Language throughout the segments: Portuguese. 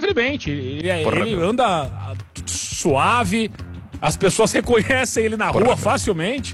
livremente. Ele anda suave, as pessoas reconhecem ele na rua facilmente.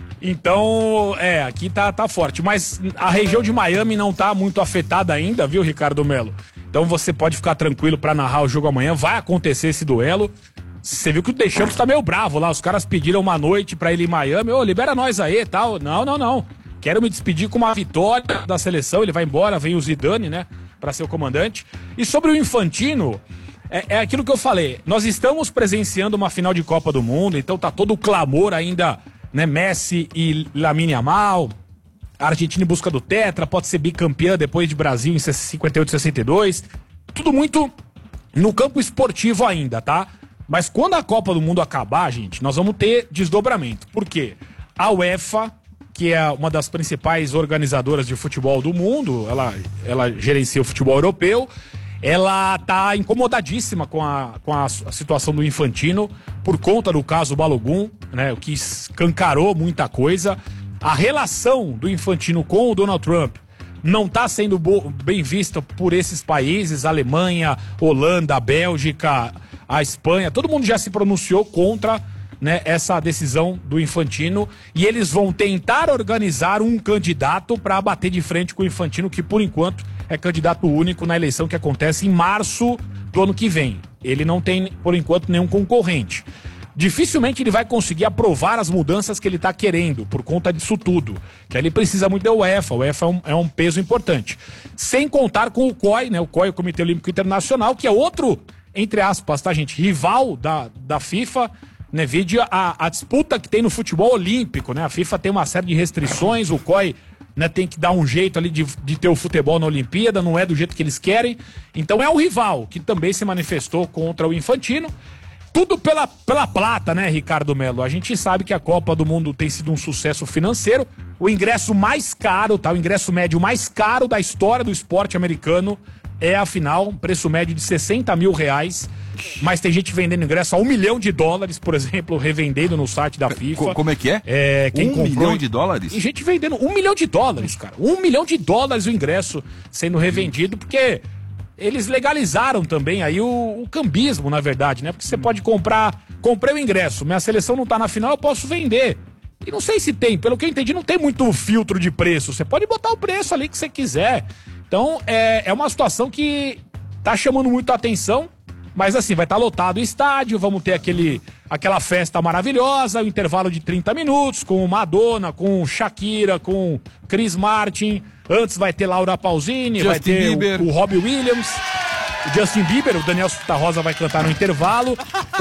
Então, aqui tá forte. Mas a região de Miami não tá muito afetada ainda, viu, Ricardo Melo? Então você pode ficar tranquilo pra narrar o jogo amanhã. Vai acontecer esse duelo. Você viu que o Deschamps tá meio bravo lá. Os caras pediram uma noite pra ele ir em Miami. Libera nós aí e tal. Não. Quero me despedir com uma vitória da seleção. Ele vai embora, vem o Zidane, né? Pra ser o comandante. E sobre o Infantino, é aquilo que eu falei. Nós estamos presenciando uma final de Copa do Mundo. Então tá todo o clamor ainda... né, Messi e Lamine Yamal, a Argentina em busca do tetra, pode ser bicampeã depois de Brasil em 58 e 62, tudo muito no campo esportivo ainda, tá? Mas quando a Copa do Mundo acabar, gente, nós vamos ter desdobramento. Por quê? A UEFA, que é uma das principais organizadoras de futebol do mundo, ela gerencia o futebol europeu, ela tá incomodadíssima com a situação do Infantino por conta do caso Balogun, né, o que escancarou muita coisa. A relação do Infantino com o Donald Trump não tá sendo bem vista por esses países, Alemanha, Holanda, Bélgica, a Espanha, todo mundo já se pronunciou contra, né, essa decisão do Infantino, e eles vão tentar organizar um candidato para bater de frente com o Infantino, que por enquanto é candidato único na eleição que acontece em março do ano que vem. Ele não tem, por enquanto, nenhum concorrente. Dificilmente ele vai conseguir aprovar as mudanças que ele está querendo, por conta disso tudo. Que ele precisa muito da UEFA. A UEFA é um peso importante. Sem contar com o COI, né? O COI, o Comitê Olímpico Internacional, que é outro, entre aspas, tá, gente? Rival da FIFA, né? Vide a disputa que tem no futebol olímpico, né? A FIFA tem uma série de restrições, o COI, né, tem que dar um jeito ali de ter o futebol na Olimpíada, não é do jeito que eles querem. Então é um rival que também se manifestou contra o Infantino. Tudo pela plata, né, Ricardo Melo? A gente sabe que a Copa do Mundo tem sido um sucesso financeiro. O ingresso mais caro, tá? O ingresso médio mais caro da história do esporte americano é a final, um preço médio de R$60 mil. Mas tem gente vendendo ingresso a $1 milhão, por exemplo, revendendo no site da FIFA. Como é que é? Quem comprou... $1 milhão? E gente vendendo $1 milhão, cara. $1 milhão o ingresso sendo revendido, porque eles legalizaram também aí o cambismo, na verdade, né? Porque você pode comprar... Comprei o ingresso, minha seleção não tá na final, eu posso vender. E não sei se tem, pelo que eu entendi, não tem muito filtro de preço. Você pode botar o preço ali que você quiser. Então, é uma situação que tá chamando muito a atenção. Mas assim, vai estar lotado o estádio, vamos ter aquela festa maravilhosa, o intervalo de 30 minutos, com Madonna, com Shakira, com Chris Martin. Antes vai ter Laura Pausini, Justin vai ter Bieber. o Robbie Williams, o Justin Bieber, o Daniel Santa Rosa vai cantar no intervalo.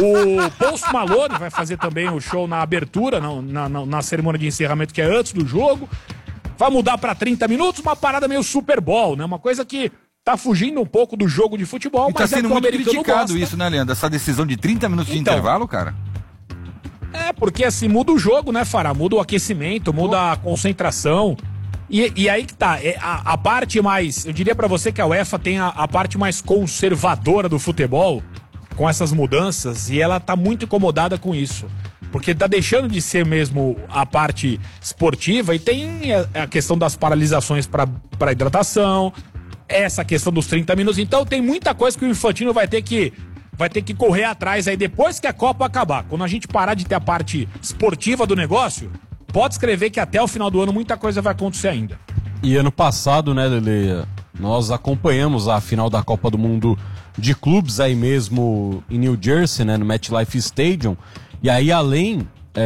O Post Malone vai fazer também o show na abertura, na cerimônia de encerramento, que é antes do jogo. Vai mudar para 30 minutos, uma parada meio Super Bowl, né? Uma coisa que tá fugindo um pouco do jogo de futebol, e mas tá sendo muito criticado gosta. isso, né, Leandro? Essa decisão de 30 minutos de intervalo, cara. Porque assim, muda o jogo, né, Fará? Muda o aquecimento, muda a concentração. E aí que tá, a parte mais... Eu diria pra você que a UEFA tem a parte mais conservadora do futebol, com essas mudanças, e ela tá muito incomodada com isso. Porque tá deixando de ser mesmo a parte esportiva, e tem a questão das paralisações pra hidratação, essa questão dos 30 minutos. Então tem muita coisa que o Infantino vai ter que correr atrás aí depois que a Copa acabar. Quando a gente parar de ter a parte esportiva do negócio, pode escrever que até o final do ano muita coisa vai acontecer ainda. E ano passado, né, Lele, nós acompanhamos a final da Copa do Mundo de clubes aí mesmo em New Jersey, né, no MetLife Stadium. E aí, além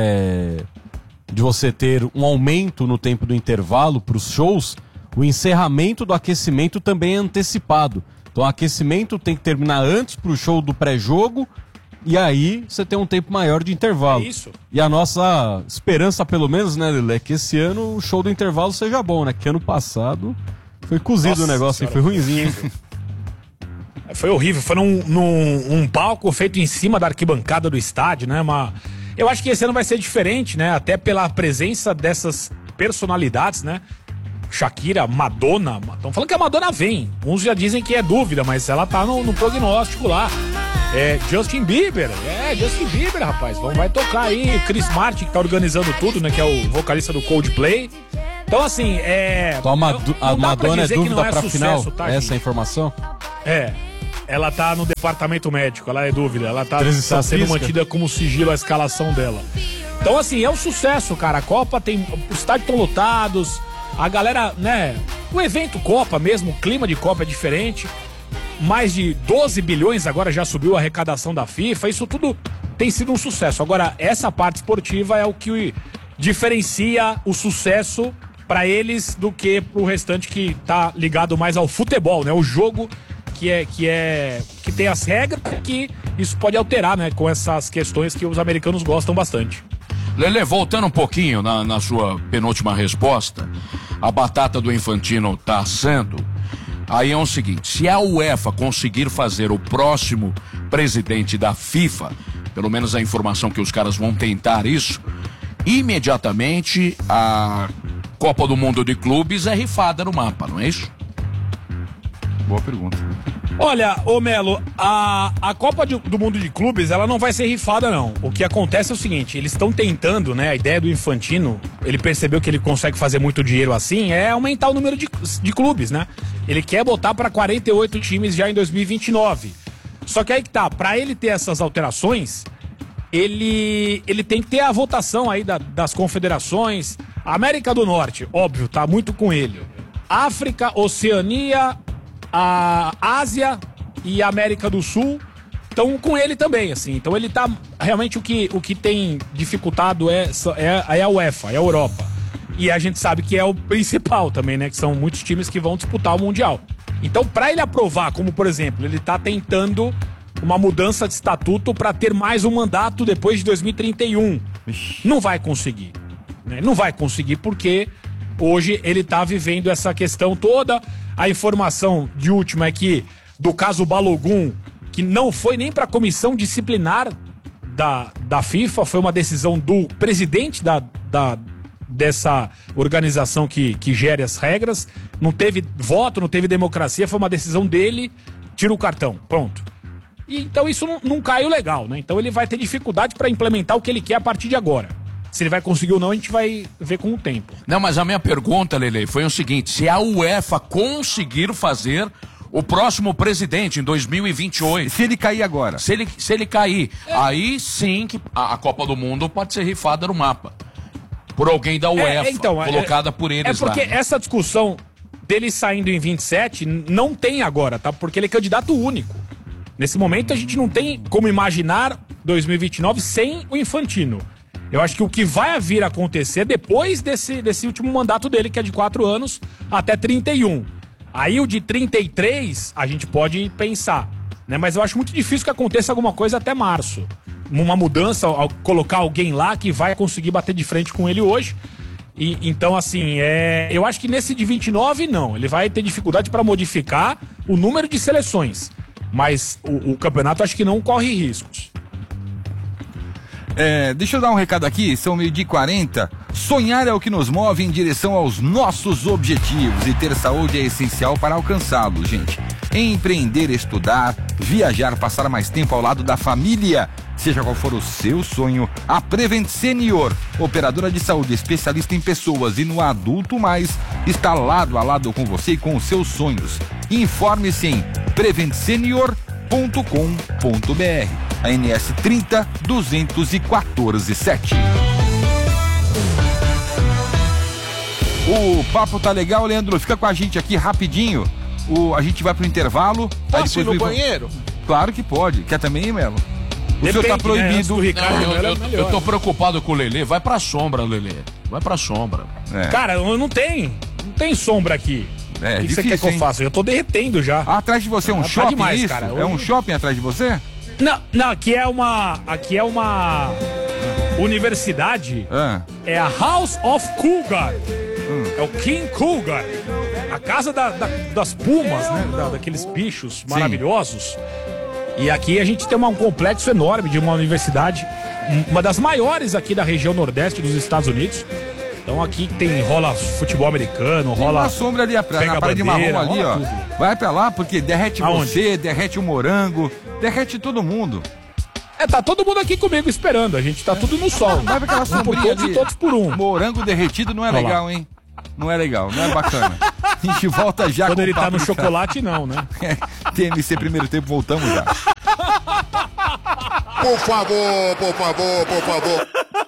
de você ter um aumento no tempo do intervalo para os shows, o encerramento do aquecimento também é antecipado. Então o aquecimento tem que terminar antes pro show do pré-jogo, e aí você tem um tempo maior de intervalo. É isso. E a nossa esperança, pelo menos, né, Lelê, é que esse ano o show do intervalo seja bom, né? Que ano passado foi cozido o negócio, foi ruimzinho, hein? Foi horrível, foi num palco feito em cima da arquibancada do estádio, né? Eu acho que esse ano vai ser diferente, né? Até pela presença dessas personalidades, né? Shakira, Madonna. Estão falando que a Madonna vem. Uns já dizem que é dúvida, mas ela tá no prognóstico lá. Justin Bieber, rapaz. Vai tocar aí. Chris Martin, que tá organizando tudo, né? Que é o vocalista do Coldplay. Então, assim, Então a Madonna é dúvida pra sucesso, final? tá, essa gente? é a informação? Ela tá no departamento médico, ela é dúvida. Ela tá sendo mantida como sigilo a escalação dela. Então, assim, é um sucesso, cara. A Copa tem... Os estádios estão lotados, a galera, né... O evento Copa mesmo, o clima de Copa é diferente. Mais de 12 bilhões agora já subiu a arrecadação da FIFA. Isso tudo tem sido um sucesso. Agora, essa parte esportiva é o que diferencia o sucesso para eles do que pro restante que tá ligado mais ao futebol, né? O jogo que tem as regras, que isso pode alterar, né? Com essas questões que os americanos gostam bastante. Lelê, voltando um pouquinho na sua penúltima resposta, a batata do Infantino tá assando. Aí é o seguinte, se a UEFA conseguir fazer o próximo presidente da FIFA, pelo menos a informação que os caras vão tentar isso, imediatamente a Copa do Mundo de Clubes é rifada no mapa, não é isso? Boa pergunta. Olha, ô Melo, a Copa do Mundo de Clubes, ela não vai ser rifada, não. O que acontece é o seguinte, eles estão tentando, né, a ideia do Infantino, ele percebeu que ele consegue fazer muito dinheiro assim, é aumentar o número de clubes, né? Ele quer botar para 48 times já em 2029. Só que aí que tá, pra ele ter essas alterações, ele tem que ter a votação aí das confederações. América do Norte, óbvio, tá muito com ele. África, Oceania, a Ásia e a América do Sul estão com ele também, assim. Então ele tá... Realmente o que tem dificultado é a UEFA, é a Europa. E a gente sabe que é o principal também, né? Que são muitos times que vão disputar o Mundial. Então, para ele aprovar, como por exemplo, ele tá tentando uma mudança de estatuto para ter mais um mandato depois de 2031. Não vai conseguir. Né? Não vai conseguir porque hoje ele tá vivendo essa questão toda. A informação de última é que, do caso Balogun, que não foi nem para a comissão disciplinar da FIFA, foi uma decisão do presidente dessa organização que gere as regras. Não teve voto, não teve democracia, foi uma decisão dele, tira o cartão, pronto. E então isso não caiu legal, né? Então ele vai ter dificuldade para implementar o que ele quer a partir de agora. Se ele vai conseguir ou não, a gente vai ver com o tempo. Não, mas a minha pergunta, Lele, foi o seguinte, se a UEFA conseguir fazer o próximo presidente em 2028... Se ele cair agora. Se ele cair, aí sim que a Copa do Mundo pode ser rifada no mapa. Por alguém da UEFA, colocada por eles lá. É porque essa discussão dele saindo em 27 não tem agora, tá? Porque ele é candidato único. Nesse momento a gente não tem como imaginar 2029 sem o Infantino. Eu acho que o que vai vir a acontecer depois desse último mandato dele, que é de 4 anos, até 31. Aí o de 33 a gente pode pensar, né? Mas eu acho muito difícil que aconteça alguma coisa até março. Uma mudança, colocar alguém lá que vai conseguir bater de frente com ele hoje. Então, assim, eu acho que nesse de 29, não. Ele vai ter dificuldade para modificar o número de seleções. Mas o campeonato acho que não corre riscos. Deixa eu dar um recado aqui, são 12h40. Sonhar é o que nos move em direção aos nossos objetivos e ter saúde é essencial para alcançá-los, gente. Empreender, estudar, viajar, passar mais tempo ao lado da família. Seja qual for o seu sonho, a Prevent Senior, operadora de saúde especialista em pessoas e no adulto mais, está lado a lado com você e com os seus sonhos. Informe-se em preventsenior.com.br. ANS 30 214 7. O papo tá legal, Leandro. Fica com a gente aqui rapidinho. A gente vai pro intervalo. Posso ir no banheiro? Claro que pode. Quer também, Melo? O senhor tá proibido. Eu tô preocupado com o Lelê. Vai pra sombra, Lelê. Vai pra sombra. Cara, não tem sombra aqui. O que você quer que eu faça? Eu tô derretendo já. Atrás de você é um shopping, demais, isso? Cara. É um shopping atrás de você? Não, aqui é uma universidade. É a House of Cougar. É o King Cougar. A casa das pumas, né? Daqueles bichos maravilhosos. E aqui a gente tem um complexo enorme de uma universidade, uma das maiores aqui da região nordeste dos Estados Unidos. Então aqui rola futebol americano, rola... Tem uma sombra ali atrás, na parede marrom ali, ó. Tudo. Vai pra lá porque derrete você, derrete o morango, derrete todo mundo. Tá todo mundo aqui comigo esperando, a gente tá tudo no sol. Vai pra aquela sombrinha ali. Todos por um. Morango derretido não é legal, hein? Não é legal, não é bacana. A gente volta já quando ele tá no chocolate, não, né? TMC Primeiro Tempo, voltamos já. Por favor, por favor, por favor.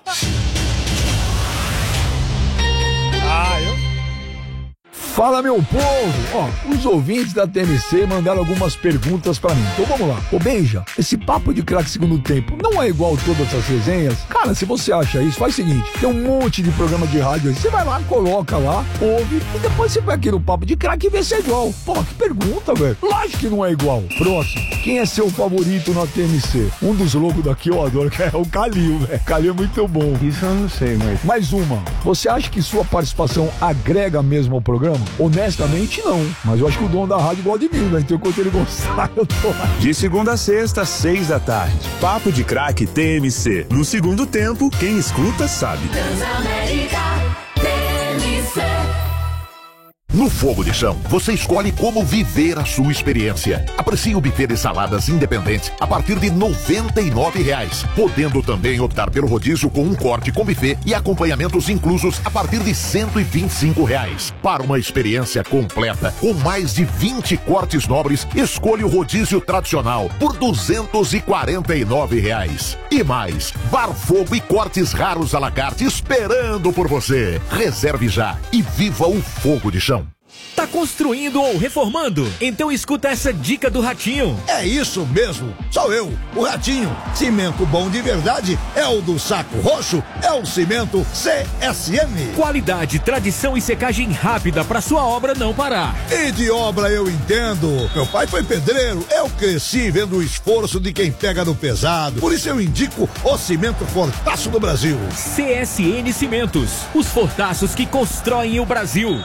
Fala, meu povo! Ó, os ouvintes da TMC mandaram algumas perguntas pra mim. Então vamos lá. Ô, Benja, esse papo de craque segundo tempo não é igual todas essas resenhas? Cara, se você acha isso, faz o seguinte. Tem um monte de programa de rádio aí. Você vai lá, coloca lá, ouve e depois você vai aqui no papo de craque e vê se é igual. Pô, que pergunta, velho. Lógico que não é igual. Próximo. Quem é seu favorito na TMC? Um dos loucos daqui eu adoro, que é o Calil, velho. Calil é muito bom. Isso eu não sei, mas... Mais uma. Você acha que sua participação agrega mesmo ao programa? Honestamente, não. Mas eu acho que o dono da rádio gosta de mim, né? Então, enquanto ele gostar, eu tô lá. De segunda a sexta, 6 da tarde. Papo de Craque TMC. No segundo tempo, quem escuta sabe. Transamérica TMC. No Fogo de Chão, você escolhe como viver a sua experiência. Aprecie o buffet de saladas independente a partir de R$ 99,00, podendo também optar pelo rodízio com um corte com buffet e acompanhamentos inclusos a partir de R$ 125,00. Para uma experiência completa, com mais de 20 cortes nobres, escolha o rodízio tradicional por R$ 249,00. E mais, bar fogo e cortes raros à la carte esperando por você. Reserve já e viva o Fogo de Chão. Tá construindo ou reformando? Então escuta essa dica do Ratinho. É isso mesmo, sou eu, o Ratinho. Cimento bom de verdade é o do Saco Roxo, é o cimento CSM. Qualidade, tradição e secagem rápida para sua obra não parar. E de obra eu entendo. Meu pai foi pedreiro, eu cresci vendo o esforço de quem pega no pesado. Por isso eu indico o cimento Fortaço do Brasil. CSN Cimentos, os fortaços que constroem o Brasil.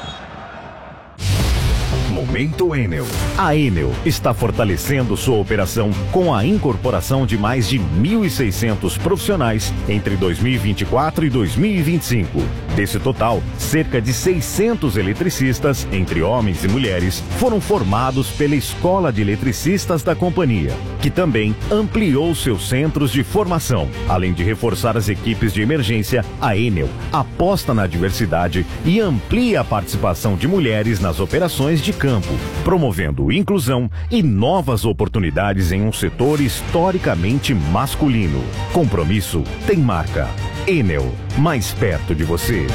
Momento Enel. A Enel está fortalecendo sua operação com a incorporação de mais de 1.600 profissionais entre 2024 e 2025. Desse total, cerca de 600 eletricistas, entre homens e mulheres, foram formados pela Escola de Eletricistas da companhia, que também ampliou seus centros de formação. Além de reforçar as equipes de emergência, a Enel aposta na diversidade e amplia a participação de mulheres nas operações de campo, promovendo inclusão e novas oportunidades em um setor historicamente masculino. Compromisso tem marca. Enel, mais perto de você.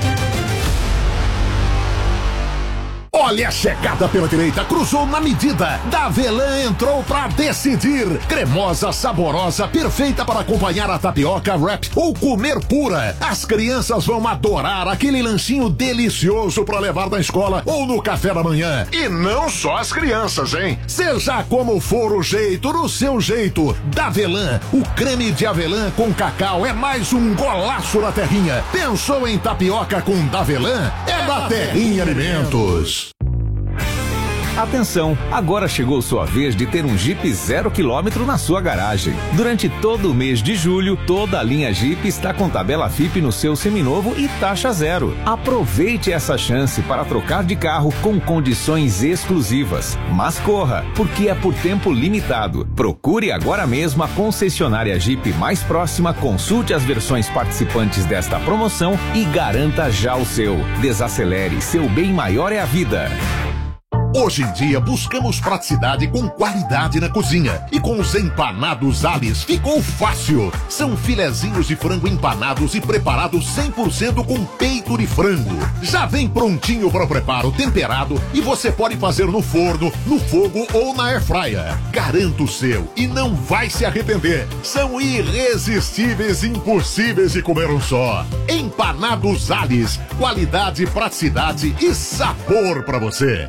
Olha a chegada pela direita, cruzou na medida. Davelan entrou pra decidir. Cremosa, saborosa, perfeita para acompanhar a tapioca, wrap ou comer pura. As crianças vão adorar aquele lanchinho delicioso para levar na escola ou no café da manhã. E não só as crianças, hein? Seja como for o jeito, no seu jeito. Davelan, o creme de avelã com cacau é mais um golaço na terrinha. Pensou em tapioca com Davelan? É da Terrinha Alimentos. Atenção, agora chegou sua vez de ter um Jeep 0 km na sua garagem. Durante todo o mês de julho, toda a linha Jeep está com tabela FIP no seu seminovo e taxa zero. Aproveite essa chance para trocar de carro com condições exclusivas. Mas corra, porque é por tempo limitado. Procure agora mesmo a concessionária Jeep mais próxima, consulte as versões participantes desta promoção e garanta já o seu. Desacelere, seu bem maior é a vida. Hoje em dia buscamos praticidade com qualidade na cozinha. E com os empanados Alice ficou fácil. São filezinhos de frango empanados e preparados 100% com peito de frango. Já vem prontinho para o preparo, temperado, e você pode fazer no forno, no fogo ou na airfryer. Garanto o seu e não vai se arrepender. São irresistíveis, impossíveis de comer um só. Empanados Alice, qualidade, praticidade e sabor para você.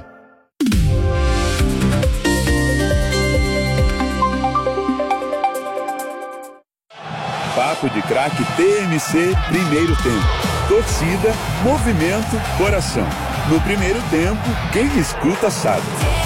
Papo de Craque TMC, primeiro tempo. Torcida, movimento, coração. No primeiro tempo, quem escuta sabe.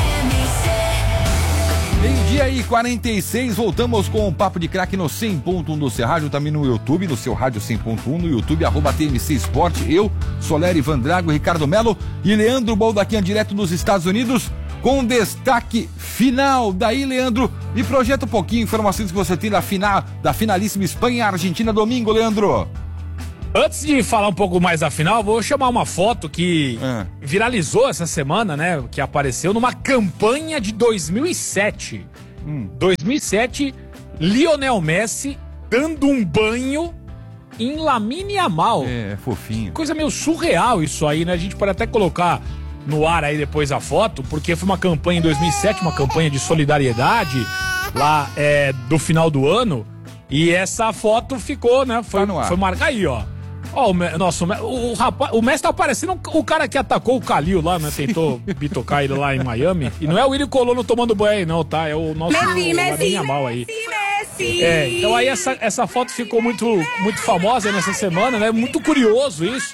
Meio-dia e 46, voltamos com o Papo de Craque no 100.1 do seu rádio, também no YouTube, no seu rádio 100.1, no YouTube, @TMC Esporte. Eu, Soleri Vandrago, Ricardo Melo e Leandro Baldaquian, direto dos Estados Unidos, com destaque final. Daí, Leandro, me projeta um pouquinho informações que você tem da finalíssima Espanha-Argentina domingo, Leandro. Antes de falar um pouco mais da final, vou chamar uma foto que viralizou essa semana, né? Que apareceu numa campanha de 2007. 2007, Lionel Messi dando um banho em Lamine Yamal. É fofinho. Coisa meio surreal isso aí, né? A gente pode até colocar no ar aí depois a foto, porque foi uma campanha em 2007, uma campanha de solidariedade lá do final do ano. E essa foto ficou, né? Foi marcar aí, ó. Ó, o Messi tá parecendo o cara que atacou o Kalil lá, né? Tentou bitocar ele lá em Miami. E não é o Willy Colon tomando banho aí, não, tá? É o nosso Lamine Yamal aí. Então aí essa foto ficou muito famosa nessa semana, né? Muito curioso isso.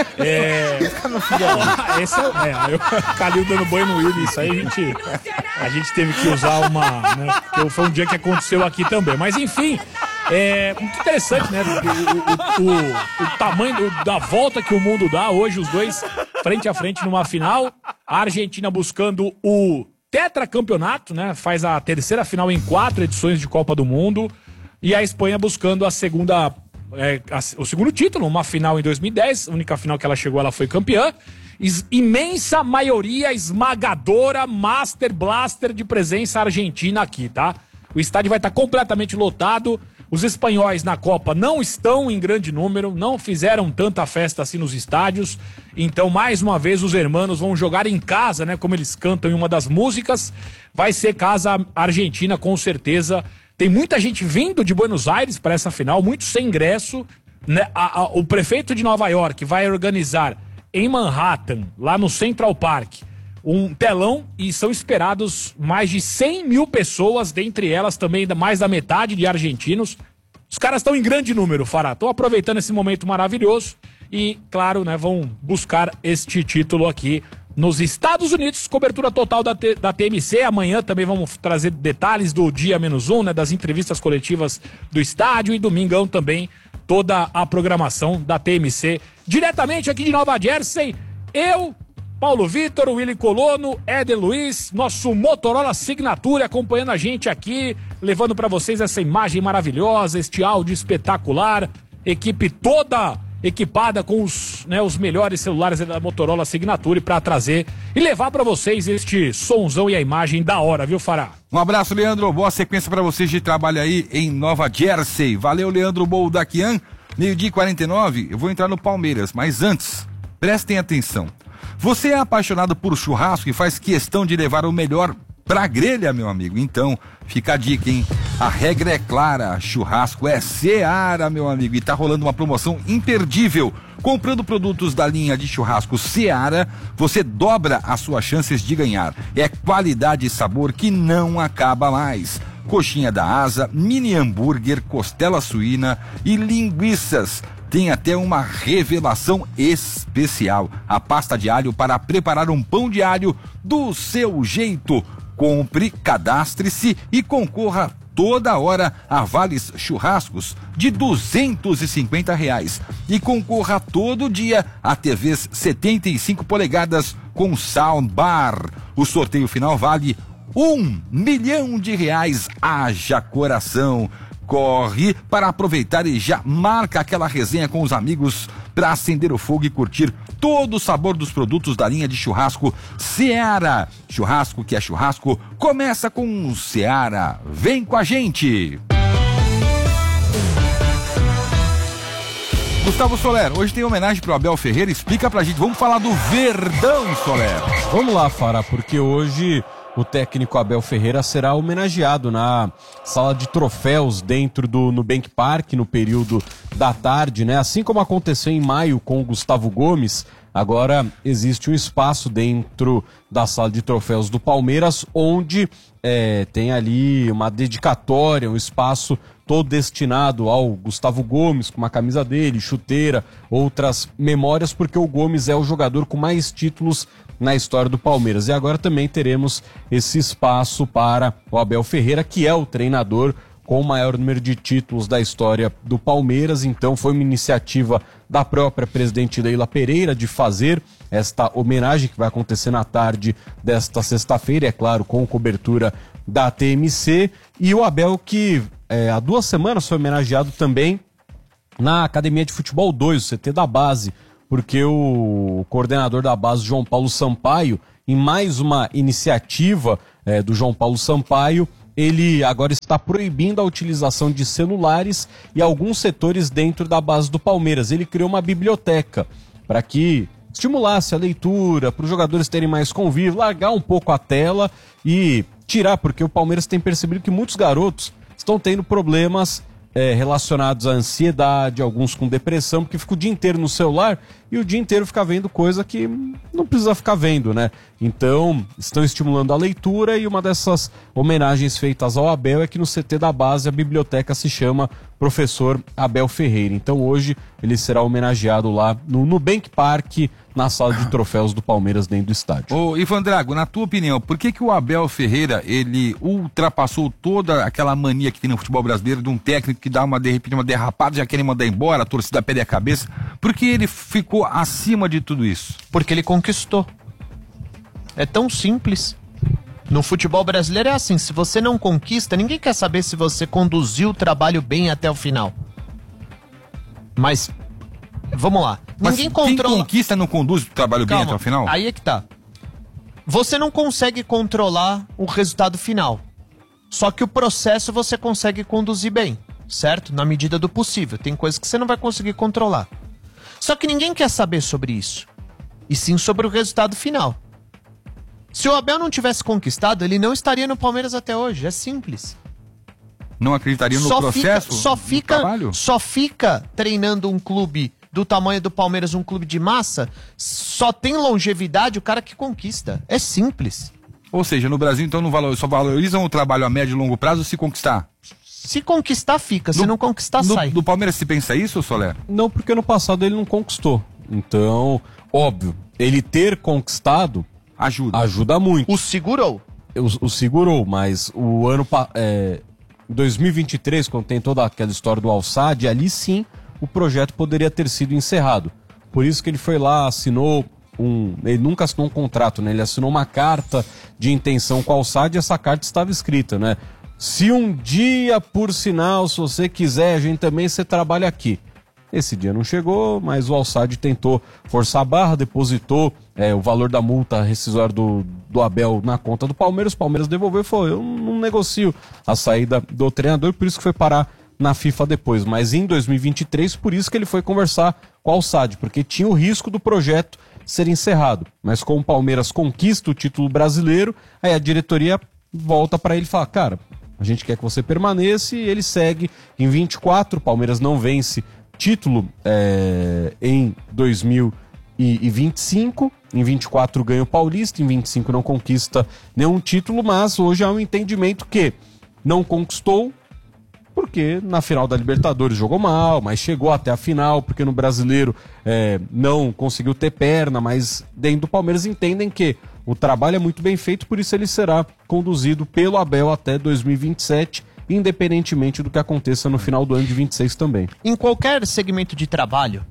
Aí o Kalil dando banho no Willy, isso aí a gente teve que usar uma, né? Porque foi um dia que aconteceu aqui também. Mas enfim, muito interessante, né? O tamanho da volta que o mundo dá hoje, os dois frente a frente numa final. A Argentina buscando o tetracampeonato, né? Faz a terceira final em 4 edições de Copa do Mundo. E a Espanha buscando o segundo título, uma final em 2010. A única final que ela chegou, ela foi campeã. Imensa maioria esmagadora, Master Blaster de presença argentina aqui, tá? O estádio vai estar completamente lotado. Os espanhóis na Copa não estão em grande número, não fizeram tanta festa assim nos estádios. Então, mais uma vez, os hermanos vão jogar em casa, né? Como eles cantam em uma das músicas. Vai ser casa argentina, com certeza. Tem muita gente vindo de Buenos Aires para essa final, muito sem ingresso. Né? O prefeito de Nova York vai organizar em Manhattan, lá no Central Park, um telão, e são esperados mais de 100 mil pessoas, dentre elas também mais da metade de argentinos. Os caras estão em grande número, Fará. Estão aproveitando esse momento maravilhoso e, claro, né, vão buscar este título aqui nos Estados Unidos. Cobertura total da TMC. Amanhã também vamos trazer detalhes do dia -1, né, das entrevistas coletivas do estádio, e domingão também toda a programação da TMC. Diretamente aqui de Nova Jersey, eu, Paulo Vitor, Willy Colono, Éder Luiz, nosso Motorola Signature acompanhando a gente aqui, levando para vocês essa imagem maravilhosa, este áudio espetacular, equipe toda equipada com os melhores celulares da Motorola Signature para trazer e levar para vocês este sonzão e a imagem da hora, viu, Fará? Um abraço, Leandro, boa sequência para vocês de trabalho aí em Nova Jersey. Valeu, Leandro Boldaquian. 12h49, eu vou entrar no Palmeiras, mas antes, prestem atenção. Você é apaixonado por churrasco e faz questão de levar o melhor pra grelha, meu amigo? Então, fica a dica, hein? A regra é clara, churrasco é Seara, meu amigo, e tá rolando uma promoção imperdível. Comprando produtos da linha de churrasco Seara, você dobra as suas chances de ganhar. É qualidade e sabor que não acaba mais. Coxinha da asa, mini hambúrguer, costela suína e linguiças. Tem até uma revelação especial: a pasta de alho para preparar um pão de alho do seu jeito. Compre, cadastre-se e concorra toda hora a vales churrascos de R$250 e concorra todo dia a TVs 75 polegadas com soundbar. O sorteio final vale R$1 milhão. Haja coração. Corre para aproveitar e já marca aquela resenha com os amigos para acender o fogo e curtir todo o sabor dos produtos da linha de churrasco Seara. Churrasco que é churrasco, começa com o Seara. Vem com a gente! Gustavo Soler, hoje tem homenagem pro Abel Ferreira. Explica pra gente, vamos falar do Verdão, Soler. Vamos lá, Fará, porque hoje o técnico Abel Ferreira será homenageado na sala de troféus dentro do Nubank Park no período da tarde, né? Assim como aconteceu em maio com o Gustavo Gomes, agora existe um espaço dentro da sala de troféus do Palmeiras, onde tem ali uma dedicatória, um espaço todo destinado ao Gustavo Gomes, com uma camisa dele, chuteira, outras memórias, porque o Gomes é o jogador com mais títulos na história do Palmeiras. E agora também teremos esse espaço para o Abel Ferreira, que é o treinador com o maior número de títulos da história do Palmeiras. Então foi uma iniciativa da própria presidente Leila Pereira de fazer esta homenagem, que vai acontecer na tarde desta sexta-feira, é claro, com cobertura da TMC. E o Abel, que há 2 semanas foi homenageado também na Academia de Futebol 2, o CT da base, porque o coordenador da base, João Paulo Sampaio, em mais uma iniciativa do João Paulo Sampaio, ele agora está proibindo a utilização de celulares e alguns setores dentro da base do Palmeiras. Ele criou uma biblioteca para que estimulasse a leitura, para os jogadores terem mais convívio, largar um pouco a tela e tirar, porque o Palmeiras tem percebido que muitos garotos estão tendo problemas relacionados à ansiedade, alguns com depressão, porque fica o dia inteiro no celular e o dia inteiro fica vendo coisa que não precisa ficar vendo, né? Então, estão estimulando a leitura e uma dessas homenagens feitas ao Abel é que no CT da base a biblioteca se chama Professor Abel Ferreira. Então, hoje ele será homenageado lá no Nubank Park, na sala de troféus do Palmeiras dentro do estádio. Ô, Ivan Drago, na tua opinião, por que o Abel Ferreira, ele ultrapassou toda aquela mania que tem no futebol brasileiro de um técnico que dá de repente uma derrapada, já querem mandar embora, a torcida perde a cabeça? Por que ele ficou acima de tudo isso? Porque ele conquistou. É tão simples. No futebol brasileiro é assim, se você não conquista, ninguém quer saber se você conduziu o trabalho bem até o final. Mas, vamos lá. Mas ninguém controla... Quem conquista não conduz o trabalho bem até o final? Aí é que tá. Você não consegue controlar o resultado final. Só que o processo você consegue conduzir bem, certo? Na medida do possível. Tem coisas que você não vai conseguir controlar. Só que ninguém quer saber sobre isso. E sim sobre o resultado final. Se o Abel não tivesse conquistado, ele não estaria no Palmeiras até hoje. É simples. Não acreditaria no processo? Só fica treinando um clube do tamanho do Palmeiras, um clube de massa. Só tem longevidade o cara que conquista. É simples. Ou seja, no Brasil então só valorizam o trabalho a médio e longo prazo se conquistar? Se conquistar, fica. Se não conquistar, sai. Do Palmeiras se pensa isso, Soler? Não, porque no passado ele não conquistou. Então, óbvio, ele ter conquistado ajuda muito. O segurou. O segurou, mas o ano 2023, quando tem toda aquela história do Al-Sadd, ali sim o projeto poderia ter sido encerrado. Por isso que ele foi lá, assinou ele nunca assinou um contrato, né? Ele assinou uma carta de intenção com o Al-Sadd e essa carta estava escrita, né? Se um dia, por sinal, se você quiser, a gente também, você trabalha aqui. Esse dia não chegou, mas o Al-Sadd tentou forçar a barra, depositou o valor da multa rescisória do Abel na conta do Palmeiras. O Palmeiras devolveu e falou, eu não negocio a saída do treinador, por isso que foi parar na FIFA depois. Mas em 2023, por isso que ele foi conversar com o Al-Sadd, porque tinha o risco do projeto ser encerrado. Mas como o Palmeiras conquista o título brasileiro, aí a diretoria volta para ele e fala, cara, a gente quer que você permaneça, e ele segue em 24, o Palmeiras não vence título em 2025, em 24 ganha o Paulista, em 25 não conquista nenhum título, mas hoje há um entendimento que não conquistou porque na final da Libertadores jogou mal, mas chegou até a final, porque no Brasileiro não conseguiu ter perna, mas dentro do Palmeiras entendem que o trabalho é muito bem feito, por isso ele será conduzido pelo Abel até 2027, independentemente do que aconteça no final do ano de 26 também. Em qualquer segmento de trabalho...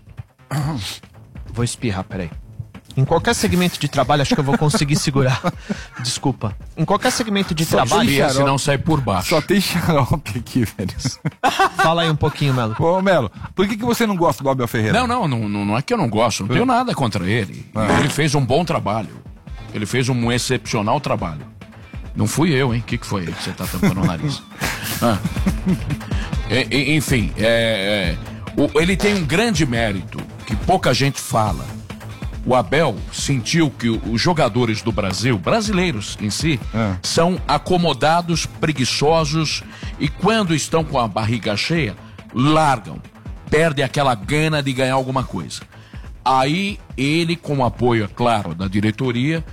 Vou espirrar, peraí. Em qualquer segmento de trabalho, acho que eu vou conseguir segurar. Desculpa. Em qualquer segmento de trabalho... Se não sai por baixo. Só tem xarope aqui, velho. Fala aí um pouquinho, Melo. Ô, Melo, por que você não gosta do Abel Ferreira? Não é que eu não gosto. Não tenho nada contra ele. Ele fez um bom trabalho. Ele fez um excepcional trabalho. Não fui eu, hein? O que foi que você tá tampando o nariz? Enfim, ele tem um grande mérito que pouca gente fala. O Abel sentiu que os jogadores do Brasil, brasileiros em si, são acomodados, preguiçosos, e quando estão com a barriga cheia, largam, perdem aquela gana de ganhar alguma coisa. Aí ele, com o apoio, é claro, da diretoria,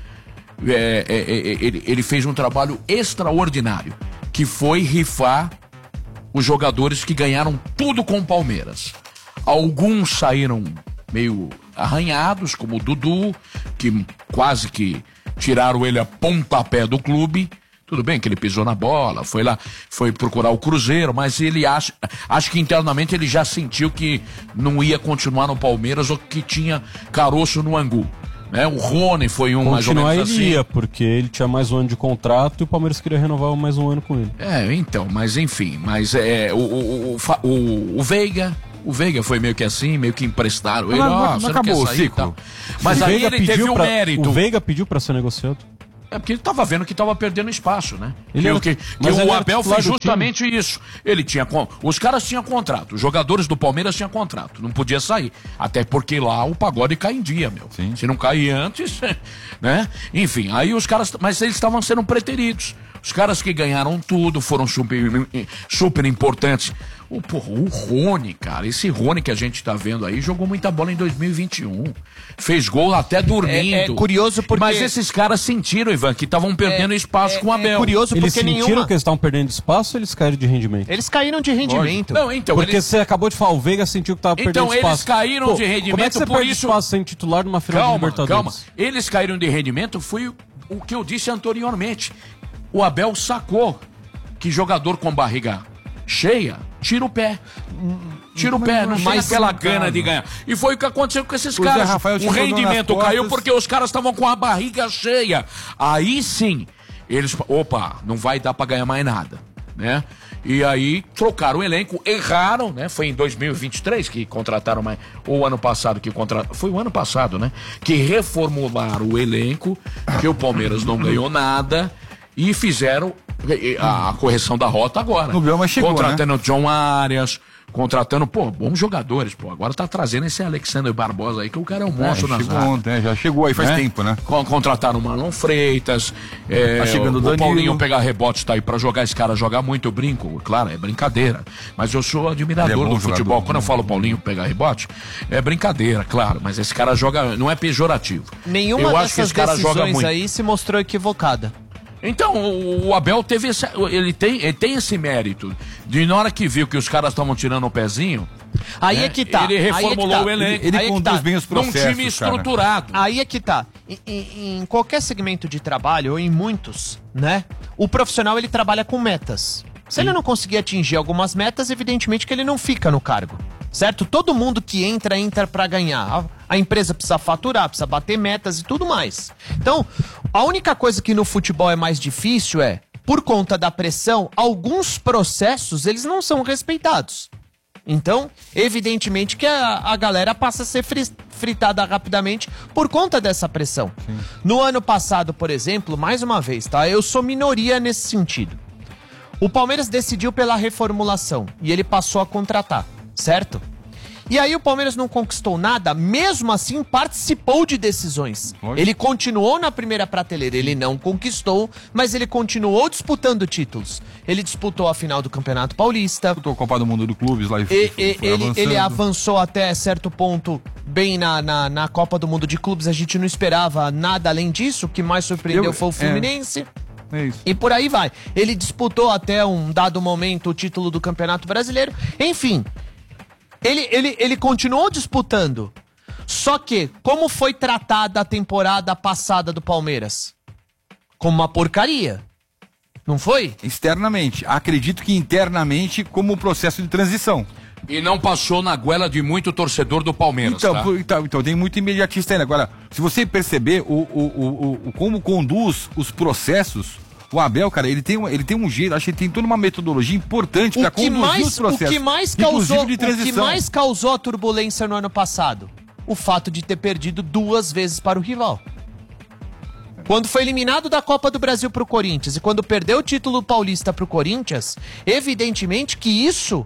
ele fez um trabalho extraordinário, que foi rifar os jogadores que ganharam tudo com o Palmeiras. Alguns saíram meio arranhados, como o Dudu, que quase que tiraram ele a pontapé do clube. Tudo bem que ele pisou na bola, foi lá, foi procurar o Cruzeiro, mas ele acho que internamente ele já sentiu que não ia continuar no Palmeiras ou que tinha caroço no angu. O Rony foi mais ou menos assim. Ele ia, porque ele tinha mais um ano de contrato e o Palmeiras queria renovar mais um ano com ele. Então, mas enfim, o Veiga O Veiga foi meio que assim, meio que emprestaram ele. Não Você acabou não o quer sair, ciclo. tá? Mas aí ele teve o mérito. O Veiga pediu pra ser negociado. É porque ele tava vendo que tava perdendo espaço, né? Ele era- que mas ele o era Abel titular fez do justamente isso. Ele tinha. Os caras tinham contrato. Os jogadores do Palmeiras tinham contrato. Não podia sair. Até porque lá o pagode cai em dia, meu. Sim. Se não cair antes, né? Enfim, aí os caras. Mas eles estavam sendo preteridos. Os caras que ganharam tudo foram super importantes. O Rony, cara, esse Rony que a gente tá vendo aí, jogou muita bola em 2021. Fez gol até dormindo. É curioso porque... Mas esses caras sentiram, Ivan, que estavam perdendo espaço com o Abel. É curioso Eles porque sentiram que eles estavam perdendo espaço ou eles caíram de rendimento? Eles caíram de rendimento. Não, então, Porque eles... você acabou de falar, o Veiga sentiu que estava perdendo Então, espaço. eles caíram de rendimento, Como é que você por perde isso... espaço sem titular numa final de Libertadores? Calma. Eles caíram de rendimento, foi o que eu disse anteriormente. O Abel sacou que jogador com barriga cheia, tira o pé. Tira o pé, não tem aquela gana de ganhar. E foi o que aconteceu com esses caras. O rendimento caiu porque os caras estavam com a barriga cheia. Aí sim, eles... Opa, não vai dar pra ganhar mais nada, né? E aí trocaram o elenco, erraram, né? Foi em 2023 que contrataram mais... Ou ano passado que contrataram... Foi o ano passado, né? Que reformularam o elenco, que o Palmeiras não ganhou nada e fizeram a correção da rota agora. O Belma chegou, contratando né? John Arias, contratando, bons jogadores, Agora tá trazendo esse Alexandre Barbosa aí, que o cara é um monstro na chegou zaga. ontem, já chegou aí faz tempo, né? Contrataram o Marlon Freitas. Tá chegando o o Danilo. Paulinho pegar rebote, tá aí pra jogar. Esse cara joga muito, eu brinco. Claro, é brincadeira. Mas eu sou admirador Ele é bom do futebol. jogador, Quando eu falo Paulinho pegar rebote, é brincadeira, claro. Mas esse cara joga, não é pejorativo. Nenhuma eu acho que dessas esse cara joga decisões muito. aí se mostrou equivocada. Então, o Abel teve ele tem esse mérito de na hora que viu que os caras estavam tirando o pezinho, aí né, é que tá. ele reformulou o elenco. Ele conduz bem os processos, num time estruturado. Aí é que tá. Em qualquer segmento de trabalho, ou em muitos, né? O profissional, ele trabalha com metas. Se ele não conseguir atingir algumas metas, evidentemente que ele não fica no cargo. Certo? Todo mundo que entra pra ganhar. A empresa precisa faturar, precisa bater metas e tudo mais. Então, a única coisa que no futebol é mais difícil é, por conta da pressão, alguns processos, eles não são respeitados. Então, evidentemente que a galera passa a ser fritada rapidamente por conta dessa pressão. Sim. No ano passado, por exemplo, mais uma vez, tá? Eu sou minoria nesse sentido. O Palmeiras decidiu pela reformulação e ele passou a contratar, certo? E aí o Palmeiras não conquistou nada, mesmo assim participou de decisões. Ele continuou na primeira prateleira, ele não conquistou, mas ele continuou disputando títulos. Ele disputou a final do Campeonato Paulista. Disputou a Copa do Mundo do Clubes lá e ele avançou até certo ponto bem na Copa do Mundo de Clubes. A gente não esperava nada além disso, o que mais surpreendeu foi o Fluminense. É isso. E por aí vai. Ele disputou até um dado momento o título do Campeonato Brasileiro. Enfim, ele continuou disputando. Só que, como foi tratada a temporada passada do Palmeiras? Como uma porcaria. Não foi? Externamente. Acredito que internamente como um processo de transição. E não passou na goela de muito torcedor do Palmeiras, então tem muito imediatista ainda. Agora, se você perceber como conduz os processos, o Abel, cara, ele tem um jeito, acho que ele tem toda uma metodologia importante para conduzir os processos. O que mais causou a turbulência no ano passado? O fato de ter perdido 2 vezes para o rival. Quando foi eliminado da Copa do Brasil pro Corinthians e quando perdeu o título paulista pro Corinthians, evidentemente que isso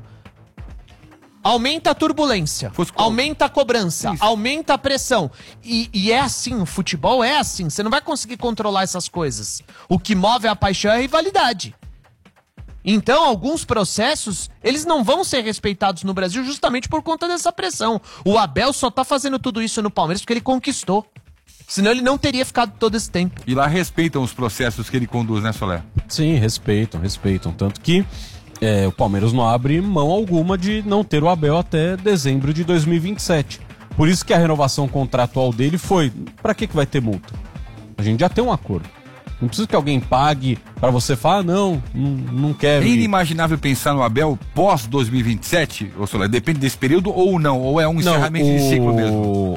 aumenta a turbulência, aumenta a cobrança, aumenta a pressão. E é assim, o futebol é assim, você não vai conseguir controlar essas coisas. O que move a paixão é a rivalidade. Então, alguns processos, eles não vão ser respeitados no Brasil justamente por conta dessa pressão. O Abel só tá fazendo tudo isso no Palmeiras porque ele conquistou. Senão ele não teria ficado todo esse tempo. E lá respeitam os processos que ele conduz, né, Solé? Sim, respeitam. Tanto que o Palmeiras não abre mão alguma de não ter o Abel até dezembro de 2027. Por isso que a renovação contratual dele foi... Pra que vai ter multa? A gente já tem um acordo. Não precisa que alguém pague pra você falar, não quero. É inimaginável pensar no Abel pós 2027, ô Solé? Depende desse período ou não? Ou é um encerramento de ciclo mesmo?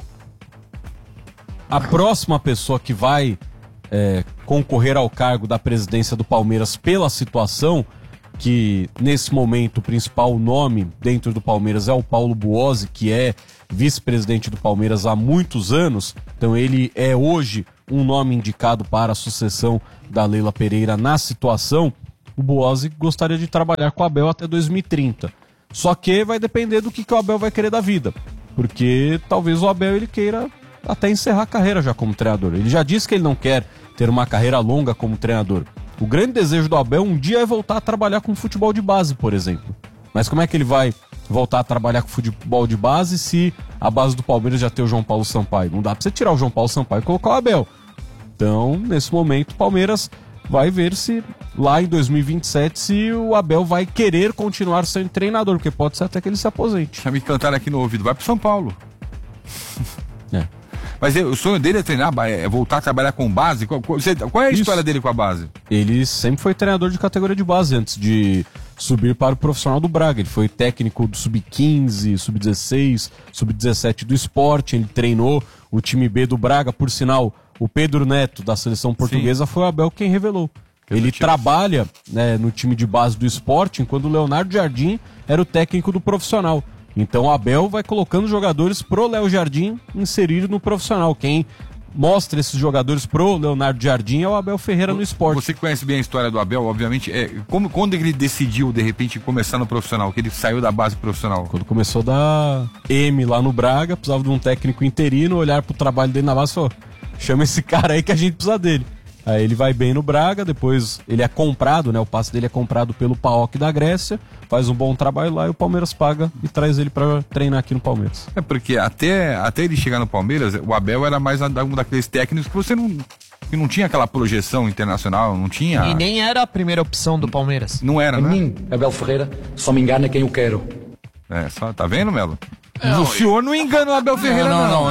A próxima pessoa que vai concorrer ao cargo da presidência do Palmeiras pela situação que nesse momento o principal nome dentro do Palmeiras é o Paulo Buozzi, que é vice-presidente do Palmeiras há muitos anos. Então ele é hoje um nome indicado para a sucessão da Leila Pereira na situação. O Buozzi gostaria de trabalhar com o Abel até 2030. Só que vai depender do que o Abel vai querer da vida. Porque talvez o Abel ele queira até encerrar a carreira já como treinador. Ele já disse que ele não quer ter uma carreira longa como treinador. O grande desejo do Abel um dia é voltar a trabalhar com futebol de base, por exemplo. Mas como é que ele vai voltar a trabalhar com futebol de base se a base do Palmeiras já tem o João Paulo Sampaio? Não dá pra você tirar o João Paulo Sampaio e colocar o Abel. Então, nesse momento, o Palmeiras vai ver se lá em 2027 se o Abel vai querer continuar sendo treinador, porque pode ser até que ele se aposente. Já me cantaram aqui no ouvido, vai pro São Paulo. Mas o sonho dele é treinar, é voltar a trabalhar com base? Qual é a história dele com a base? Ele sempre foi treinador de categoria de base antes de subir para o profissional do Braga. Ele foi técnico do Sub-15, Sub-16, Sub-17 do Sport. Ele treinou o time B do Braga. Por sinal, o Pedro Neto, da seleção portuguesa, foi o Abel quem revelou. Ele trabalha, né, no time de base do Sport, enquanto o Leonardo Jardim era o técnico do profissional. Então o Abel vai colocando jogadores pro Léo Jardim inserir no profissional. Quem mostra esses jogadores pro Leonardo Jardim é o Abel Ferreira no Sport. Você conhece bem a história do Abel, obviamente. Quando ele decidiu, de repente, começar no profissional? Que ele saiu da base profissional? Quando começou da M lá no Braga, precisava de um técnico interino, olhar pro trabalho dele na base e falou, chama esse cara aí que a gente precisa dele. Aí ele vai bem no Braga, depois ele é comprado, né? O passe dele é comprado pelo PAOK da Grécia, faz um bom trabalho lá e o Palmeiras paga e traz ele pra treinar aqui no Palmeiras. É porque até ele chegar no Palmeiras, o Abel era mais um daqueles técnicos que você não tinha aquela projeção internacional, não tinha... E nem era a primeira opção do Palmeiras. Não era, né? Mim, Abel Ferreira, só me engana quem eu quero. Tá vendo, Melo? O senhor não engana o Abel Ferreira,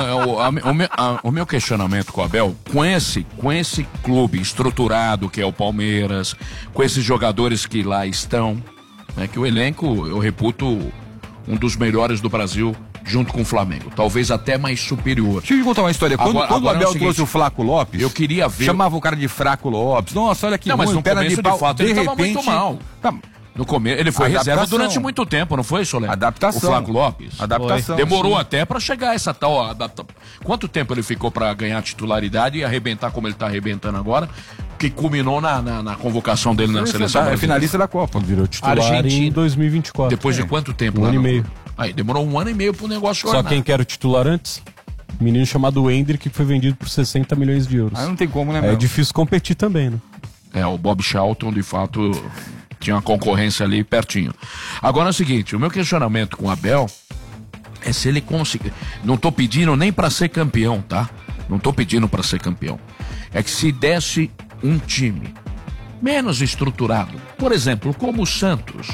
não. O meu questionamento com o Abel, com esse clube estruturado que é o Palmeiras, com esses jogadores que lá estão, né, que o elenco, eu reputo, um dos melhores do Brasil, junto com o Flamengo. Talvez até mais superior. Deixa eu te contar uma história. Quando o Abel trouxe o Flaco Lopes, eu queria ver... chamava o cara de Fraco Lopes. Nossa, olha que não, mas no começo, de fato, ele estava muito mal. Tá. No começo, ele foi reserva durante muito tempo, não foi, Solé? Adaptação. O Flaco Lopes. Adaptação. Demorou até pra chegar a essa tal adaptação. Quanto tempo ele ficou pra ganhar titularidade e arrebentar como ele tá arrebentando agora, que culminou na convocação dele na seleção brasileira? É finalista da Copa. Virou titular Argentina. Em 2024. Depois de quanto tempo? Um ano e meio. Aí, demorou 1 ano e meio pro negócio Só quem quer o titular antes? Um menino chamado Hendrick, que foi vendido por 60 milhões de euros. Aí não tem como, né, É difícil competir também, né? O Bob Charlton, de fato... tinha uma concorrência ali pertinho. Agora é o seguinte, o meu questionamento com o Abel é se ele conseguir... Não tô pedindo nem pra ser campeão, tá? Não tô pedindo pra ser campeão. É que se desse um time menos estruturado, por exemplo, como o Santos,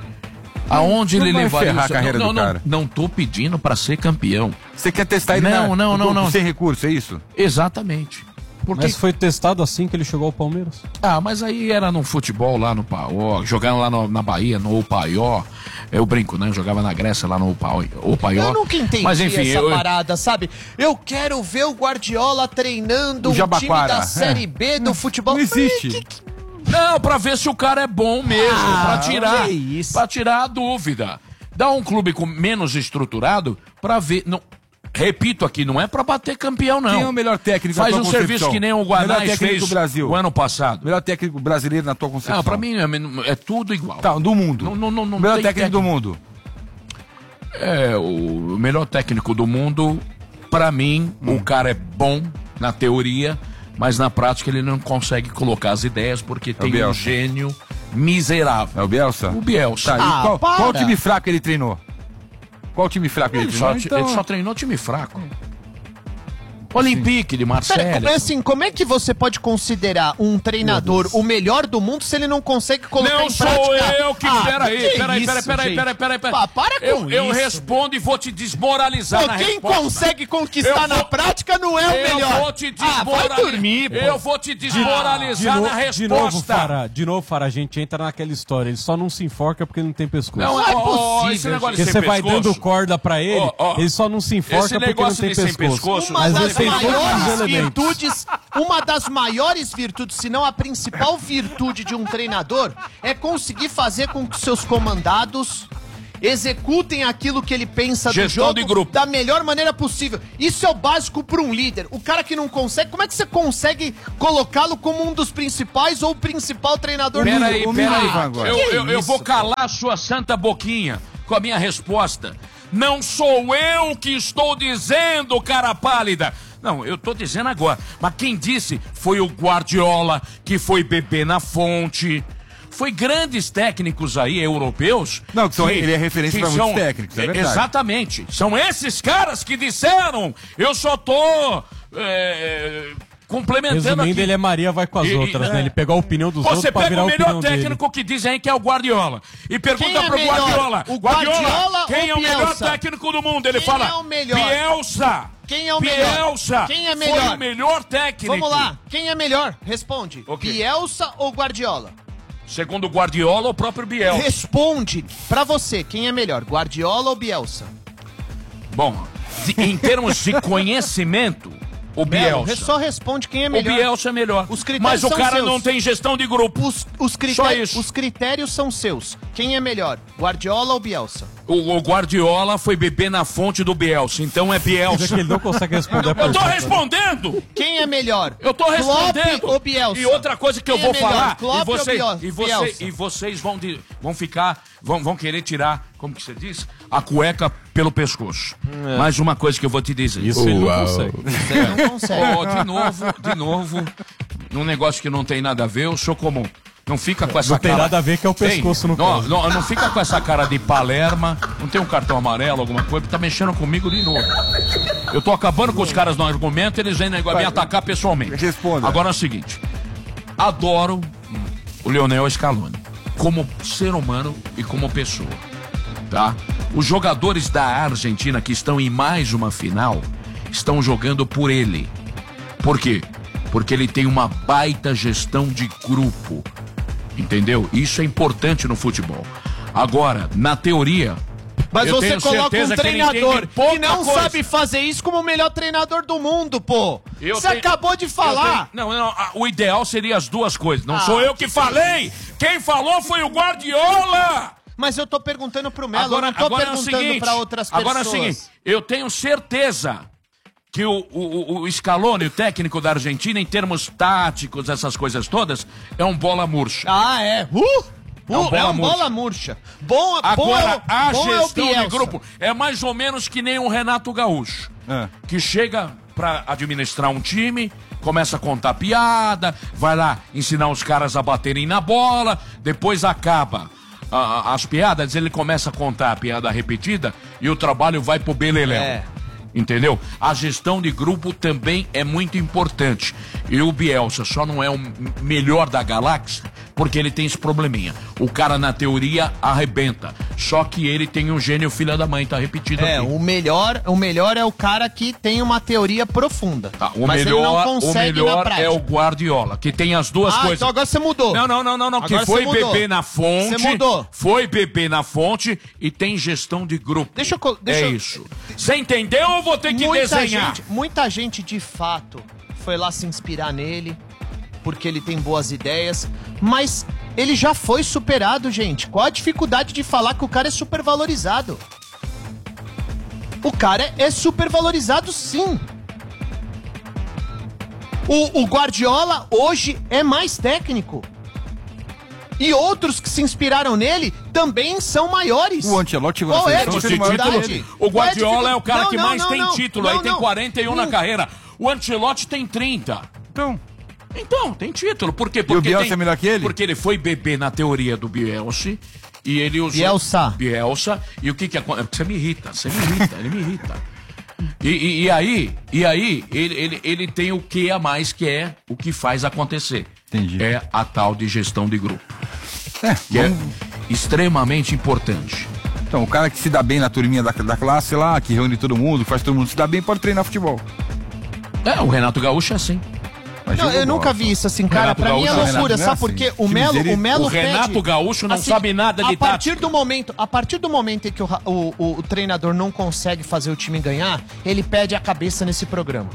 aonde ele levaria a carreira do cara? Não tô pedindo pra ser campeão. Você quer testar ele não. sem recurso, é isso? Exatamente. Porque... Mas foi testado assim que ele chegou ao Palmeiras? Mas aí era no futebol lá no Paió, jogando lá na Bahia, no Paió. Eu brinco, né? Eu jogava na Grécia lá no Paió. Eu nunca entendi essa parada, sabe? Eu quero ver o Guardiola treinando o time da Série B do futebol. Não existe. Não, pra ver se o cara é bom mesmo, pra tirar a dúvida. Dá um clube com menos estruturado pra ver... Não, repito aqui, não é pra bater campeão, não. Quem é o melhor técnico da tua concepção? Faz um serviço que nem o Guanais fez do Brasil. O ano passado. Melhor técnico brasileiro na tua concepção? Pra mim é tudo igual. Tá, do mundo. Não melhor técnico do mundo. O melhor técnico do mundo, pra mim, o cara é bom na teoria, mas na prática ele não consegue colocar as ideias porque tem um gênio miserável. É o Bielsa? O Bielsa. Tá, qual time fraco ele treinou? Qual time fraco ele treinou? Ele só treinou time fraco. Olympique de Marseille. Pera, assim, como é que você pode considerar um treinador o melhor do mundo se ele não consegue colocar em prática? Não sou eu que... Peraí. Para com eu respondo e vou te desmoralizar na quem resposta. consegue conquistar na prática não é o melhor. Eu vou te desmoralizar. Vai dormir, pô. Eu vou te desmoralizar na resposta. De novo, Fará, a gente entra naquela história. Ele só não se enforca porque não tem pescoço. Não é possível. Porque você vai dando corda pra ele, ele só não se enforca porque não tem pescoço. Mas ele tem maiores virtudes uma das maiores virtudes, se não a principal virtude de um treinador, é conseguir fazer com que seus comandados executem aquilo que ele pensa do jogo de grupo da melhor maneira possível. Isso é o básico para um líder. O cara que não consegue, como é que você consegue colocá-lo como um dos principais ou o principal treinador do mundo? Peraí. Eu vou calar a sua santa boquinha com a minha resposta. Não sou eu que estou dizendo, cara pálida. Não, eu tô dizendo agora. Mas quem disse foi o Guardiola, que foi beber na fonte. Foi grandes técnicos aí, europeus. Não, ele é referência para muitos técnicos, é verdade. Exatamente. São esses caras que disseram. Eu só tô complementando. Resumindo, aqui. Ele é Maria vai com as outras, né? Ele pegou a opinião dos outros pra virar a opinião dele. Você pega o melhor técnico que dizem aí que é o Guardiola. E pergunta pro Guardiola. O Guardiola quem é o melhor técnico do mundo? Ele fala, é o melhor? Bielsa. Quem é o melhor? Bielsa. Quem é melhor? Foi o melhor técnico. Vamos lá. Quem é melhor? Responde. Bielsa ou Guardiola? Segundo o Guardiola, o próprio Bielsa. Responde pra você, quem é melhor, Guardiola ou Bielsa? Bom, em termos de conhecimento, o Bielsa. Só responde quem é melhor. O Bielsa é melhor. Os critérios mas o são cara seus. não tem gestão de grupo. Só isso. Os critérios são seus. Quem é melhor, Guardiola ou Bielsa? O Guardiola foi beber na fonte do Bielsa, então é Bielsa. Ele não consegue responder a pergunta. Eu tô respondendo! Quem é melhor? Eu tô respondendo! Klopp ou Bielsa? E outra coisa que eu vou falar, Klopp e vocês vão ficar, vão querer tirar, como que você diz? A cueca pelo pescoço. Mais uma coisa que eu vou te dizer. Isso ele não consegue. Você não consegue. De novo, num negócio que não tem nada a ver, eu sou comum. Não fica com essa cara... Não tem nada a ver que é o pescoço no caso. Não fica com essa cara de Palerma, não tem um cartão amarelo, alguma coisa, tá mexendo comigo de novo. Eu tô acabando com os caras no argumento, eles vêm me atacar pessoalmente. Responda. Agora é o seguinte, adoro o Lionel Scaloni, como ser humano e como pessoa, tá? Os jogadores da Argentina que estão em mais uma final, estão jogando por ele. Por quê? Porque ele tem uma baita gestão de grupo. Entendeu? Isso é importante no futebol. Agora, na teoria... Mas você coloca um treinador que não sabe fazer isso como o melhor treinador do mundo, pô. Você acabou de falar. Não, o ideal seria as duas coisas. Não sou eu que falei. Quem falou foi o Guardiola. Mas eu tô perguntando pro Melo, eu não tô perguntando pra outras pessoas. Agora é o seguinte, eu tenho certeza que o Scaloni, o técnico da Argentina, em termos táticos, essas coisas todas, é um bola murcha. Ah, é? É um bola murcha. Agora, a gestão é de grupo é mais ou menos que nem o Renato Gaúcho, que chega pra administrar um time, começa a contar piada, vai lá ensinar os caras a baterem na bola, depois acaba as piadas, ele começa a contar a piada repetida e o trabalho vai pro beleléu. Entendeu? A gestão de grupo também é muito importante. E o Bielsa só não é o melhor da galáxia porque ele tem esse probleminha. O cara, na teoria, arrebenta. Só que ele tem um gênio filha da mãe, tá repetido aqui. O melhor é o cara que tem uma teoria profunda. O melhor é o Guardiola, que tem as duas coisas. Então agora você mudou. Não, que foi beber na fonte. Você mudou. Foi beber na fonte e tem gestão de grupo. Isso. Você entendeu ou vou ter que desenhar? Muita gente, de fato, foi lá se inspirar nele, porque ele tem boas ideias, mas ele já foi superado, gente. Qual a dificuldade de falar que o cara é supervalorizado? O cara é supervalorizado, sim. O Guardiola hoje é mais técnico. E outros que se inspiraram nele também são maiores. O Ancelotti qual é a dificuldade? O Guardiola é o cara que mais tem título. Aí tem 41 na carreira. O Ancelotti tem 30. Então, tem título. Por quê? Porque o Bielsa é melhor que ele? Porque ele foi beber na teoria do Bielsa e ele usou... Bielsa. E o que acontece? Você me irrita, ele me irrita. E aí ele tem o que a mais, que é o que faz acontecer. Entendi. É a tal de gestão de grupo. Que é extremamente importante. Então, o cara que se dá bem na turminha da classe lá, que reúne todo mundo, faz todo mundo se dar bem, pode treinar futebol. O Renato Gaúcho é assim. Não, eu nunca vi isso assim, cara. Pra mim é loucura, sabe por quê? O Melo O Renato Gaúcho não sabe nada de tática. A partir do momento em que o treinador não consegue fazer o time ganhar, ele perde a cabeça nesse programa.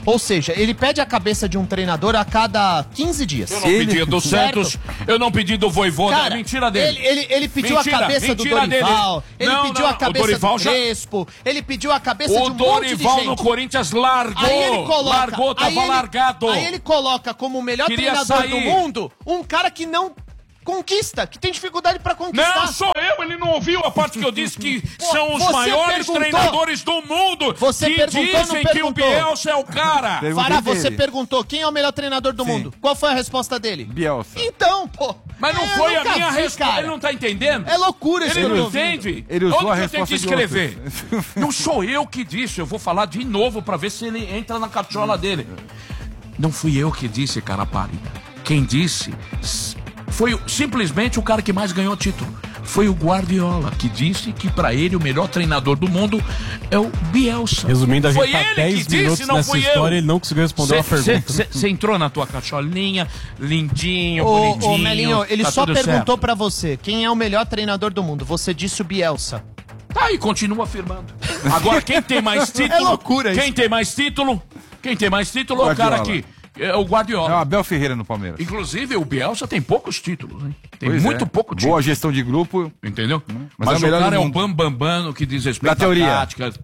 Ou seja, ele pede a cabeça de um treinador a cada 15 dias. Eu não pedi do Santos, eu não pedi do Vojvoda, Cara, mentira dele. Ele pediu a cabeça do Dorival, ele pediu a cabeça do Crespo, ele pediu a cabeça de um monte de gente. O Dorival no Corinthians largou, tava largado. Aí ele coloca como o melhor treinador do mundo um cara que não conquista, que tem dificuldade pra conquistar. Não, sou eu, ele não ouviu a parte que eu disse que são os maiores treinadores do mundo. Você que perguntou, dizem não que o Bielsa é o cara. Fará, você perguntou quem é o melhor treinador do mundo. Qual foi a resposta dele? Bielsa. Então, pô. Mas não foi a minha resposta, ele não tá entendendo? É loucura isso. Ele não entende. Ele usou onde a que eu tenho que resposta de escrever? Não sou eu que disse, eu vou falar de novo pra ver se ele entra na cachola dele. Não fui eu que disse, cara pálida. Quem disse foi simplesmente o cara que mais ganhou título. Foi o Guardiola, que disse que pra ele o melhor treinador do mundo é o Bielsa. Resumindo, a gente foi tá ele 10 que disse, minutos não nessa fui história, eu. ele não conseguiu responder uma pergunta. Você entrou na tua cacholinha, lindinho, Ô, bonitinho. Melinho, ele tá só tudo perguntou certo. pra você quem é o melhor treinador do mundo. Você disse o Bielsa. Tá, e continua afirmando. Agora, quem tem mais título... É loucura isso. Quem tem mais título é o cara aqui. É o Guardiola. É o Abel Ferreira no Palmeiras. Inclusive, o Bielsa tem poucos títulos, hein? Tem Pois muito é. pouco título. Boa gestão de grupo. Entendeu? Mas Mas é o o melhor cara do é o mundo. bambambam no que diz respeito Da teoria. à tática.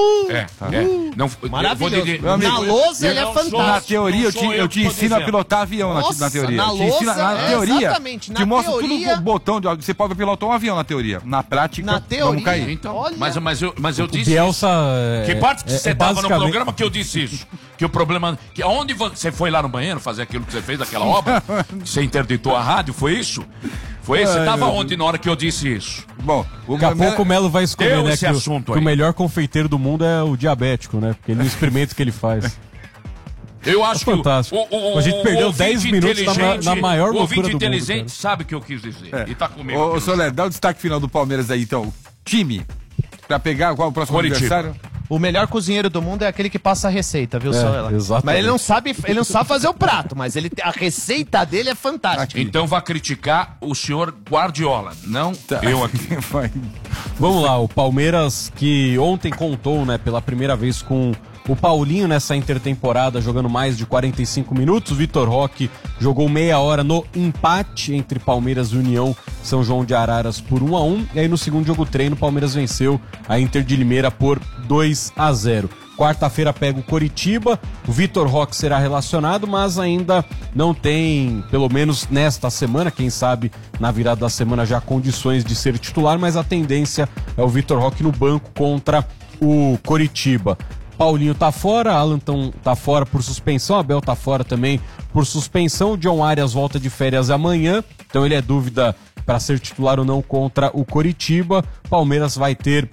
Não, Maravilhoso. eu vou dizer- Na lousa ele é não sou- fantástico. Na teoria, eu te que tô ensino a dizendo. pilotar avião Nossa, na teoria. na Te ensino lousa, na teoria. exatamente, na Te mostra teoria- tudo com botão de... Você pode pilotar um avião na teoria. Na prática, Na teoria, vamos cair. Então, Olha. mas eu disse Bielsa isso. Que parte que você tava no basicamente- programa que eu disse isso? Que o problema... Que onde você foi lá no banheiro fazer aquilo que você fez, aquela obra? Você interditou a rádio, foi isso? Foi isso? Você Ai, tava meu onde na hora que eu disse isso? Bom, Daqui a pouco o Melo vai escolher, Deu né? esse Que, assunto que o aí. melhor confeiteiro do mundo é o diabético, né? Porque ele não experimenta o que ele faz. Eu acho fantástico. que A gente perdeu 10 minutos na maior o loucura ouvinte do mundo, inteligente cara. sabe o que eu quis dizer. E tá comigo. Ô, Soler, dá o destaque final do Palmeiras aí, então. Time. Pra pegar qual o próximo Coritiba. adversário? O melhor cozinheiro do mundo é aquele que passa a receita, viu, Solela? exatamente. Mas ele não sabe fazer o prato, mas a receita dele é fantástica. Então vá criticar o senhor Guardiola, não eu aqui. Vai. Vamos lá, o Palmeiras que ontem contou, né, pela primeira vez com o Paulinho nessa intertemporada, jogando mais de 45 minutos. O Vitor Roque jogou meia hora no empate entre Palmeiras e União São João de Araras por 1-1. E aí no segundo jogo treino, o Palmeiras venceu a Inter de Limeira por 2-0. Quarta-feira pega o Coritiba, o Vitor Roque será relacionado, mas ainda não tem, pelo menos nesta semana, quem sabe na virada da semana já condições de ser titular, mas a tendência é o Vitor Roque no banco contra o Coritiba. Paulinho tá fora, Alan tá fora por suspensão, Abel tá fora também por suspensão, John Arias volta de férias amanhã, então ele é dúvida para ser titular ou não contra o Coritiba. Palmeiras vai ter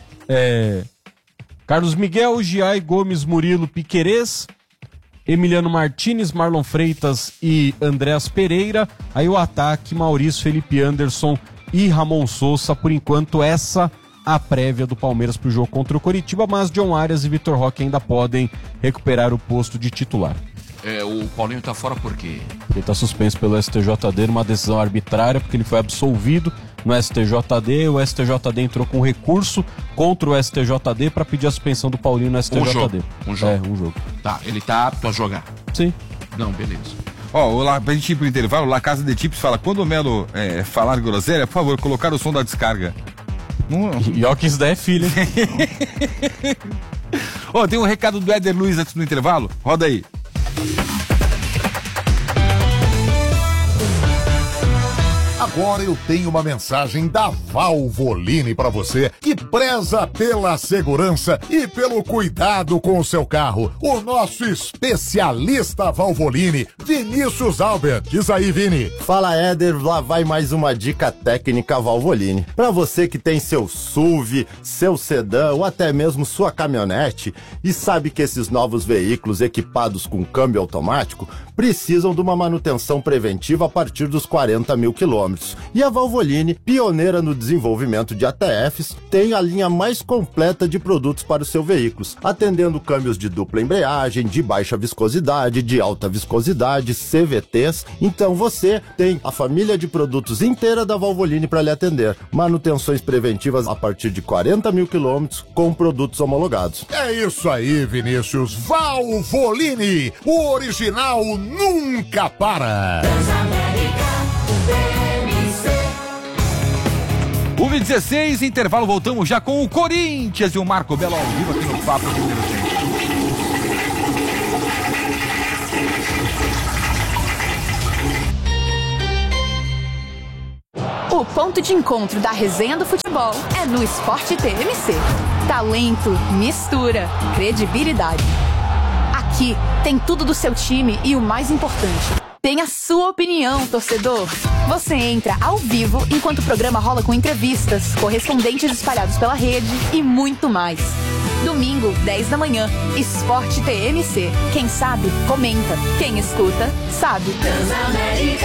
Carlos Miguel, Giai, Gomes, Murilo, Piquerez, Emiliano Martínez, Marlon Freitas e Andréas Pereira. Aí o ataque, Maurício, Felipe Anderson e Ramon Sousa. Por enquanto, essa a prévia do Palmeiras para o jogo contra o Coritiba, mas John Arias e Vitor Roque ainda podem recuperar o posto de titular. O Paulinho tá fora por quê? Ele está suspenso pelo STJD numa decisão arbitrária, porque ele foi absolvido no STJD. O STJD entrou com recurso contra o STJD para pedir a suspensão do Paulinho no STJD. Um jogo. Um jogo. Tá, ele tá apto a jogar. Sim. Não, beleza. Ó, pra gente ir pro intervalo, La Casa de Tips fala, quando o Melo falar groselha, por favor, colocar o som da descarga. E ó que isso daí é filho, hein? Ó, tem um recado do Éder Luiz antes do intervalo, roda aí. Agora eu tenho uma mensagem da Valvoline para você que preza pela segurança e pelo cuidado com o seu carro. O nosso especialista Valvoline, Vinícius Albert. Diz aí, Vini. Fala, Éder, lá vai mais uma dica técnica Valvoline. Para você que tem seu SUV, seu sedã ou até mesmo sua caminhonete e sabe que esses novos veículos equipados com câmbio automático precisam de uma manutenção preventiva a partir dos 40 mil quilômetros. km. E a Valvoline, pioneira no desenvolvimento de ATFs, tem a linha mais completa de produtos para os seus veículos, atendendo câmbios de dupla embreagem, de baixa viscosidade, de alta viscosidade, CVTs. Então você tem a família de produtos inteira da Valvoline para lhe atender. Manutenções preventivas a partir de 40 mil quilômetros com produtos homologados. É isso aí, Vinícius. Valvoline, o original nunca para. UV 16, intervalo, voltamos já com o Corinthians e o Marco Belo ao vivo aqui no Papo de Primeiro Tempo. O ponto de encontro da resenha do futebol é no Esporte TMC. Talento, mistura, credibilidade. Aqui tem tudo do seu time e o mais importante, tem a sua opinião, torcedor. Você entra ao vivo enquanto o programa rola com entrevistas, correspondentes espalhados pela rede e muito mais. Domingo, 10 da manhã, Esporte TMC. Quem sabe, comenta. Quem escuta, sabe. Transamérica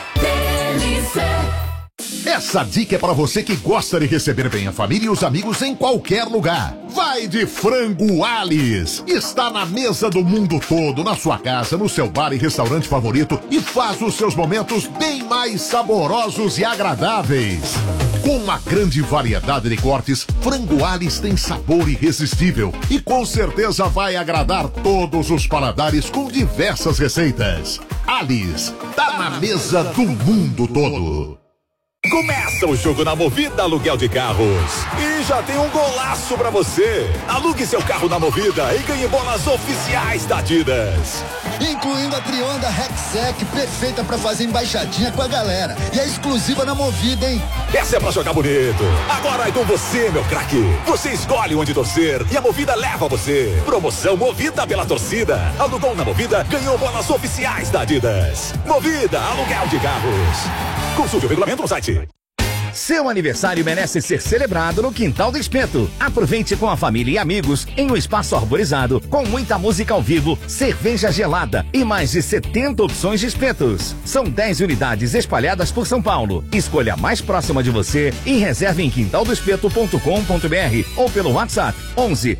TMC. Essa dica é para você que gosta de receber bem a família e os amigos em qualquer lugar. Vai de Frango Alice. Está na mesa do mundo todo, na sua casa, no seu bar e restaurante favorito e faz os seus momentos bem mais saborosos e agradáveis. Com uma grande variedade de cortes, Frango Alice tem sabor irresistível e com certeza vai agradar todos os paladares com diversas receitas. Alice, tá na mesa do mundo todo. Começa o jogo na Movida Aluguel de Carros. E já tem um golaço pra você. Alugue seu carro na Movida e ganhe bolas oficiais da Adidas. Incluindo a Trionda Rexec, perfeita pra fazer embaixadinha com a galera. E é exclusiva na Movida, hein? Essa é pra jogar bonito. Agora é com você, meu craque. Você escolhe onde torcer e a Movida leva você. Promoção Movida pela torcida. Alugou na Movida, ganhou bolas oficiais da Adidas. Movida Aluguel de Carros. Consulte o regulamento no site. Seu aniversário merece ser celebrado no Quintal do Espeto. Aproveite com a família e amigos em um espaço arborizado, com muita música ao vivo, cerveja gelada e mais de 70 opções de espetos. São 10 unidades espalhadas por São Paulo. Escolha a mais próxima de você e reserve em quintaldoespeto.com.br ou pelo WhatsApp 11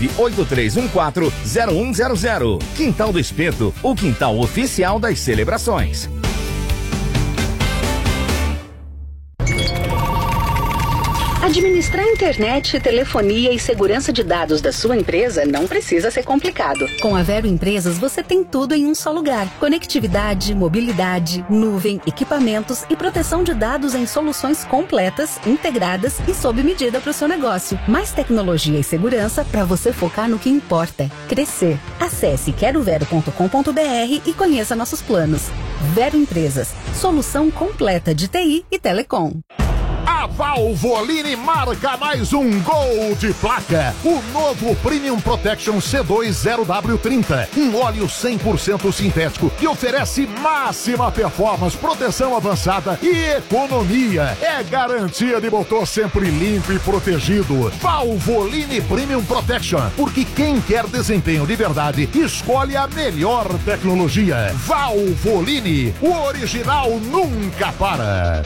98314 0100. Quintal do Espeto, o quintal oficial das celebrações. Administrar internet, telefonia e segurança de dados da sua empresa não precisa ser complicado. Com a Vero Empresas, você tem tudo em um só lugar. Conectividade, mobilidade, nuvem, equipamentos e proteção de dados em soluções completas, integradas e sob medida para o seu negócio. Mais tecnologia e segurança para você focar no que importa: crescer. Acesse querovero.com.br e conheça nossos planos. Vero Empresas, solução completa de TI e telecom. A Valvoline marca mais um gol de placa. O novo Premium Protection C2 0W30. Um óleo 100% sintético que oferece máxima performance, proteção avançada e economia. É garantia de motor sempre limpo e protegido. Valvoline Premium Protection. Porque quem quer desempenho de verdade, escolhe a melhor tecnologia. Valvoline, o original nunca para.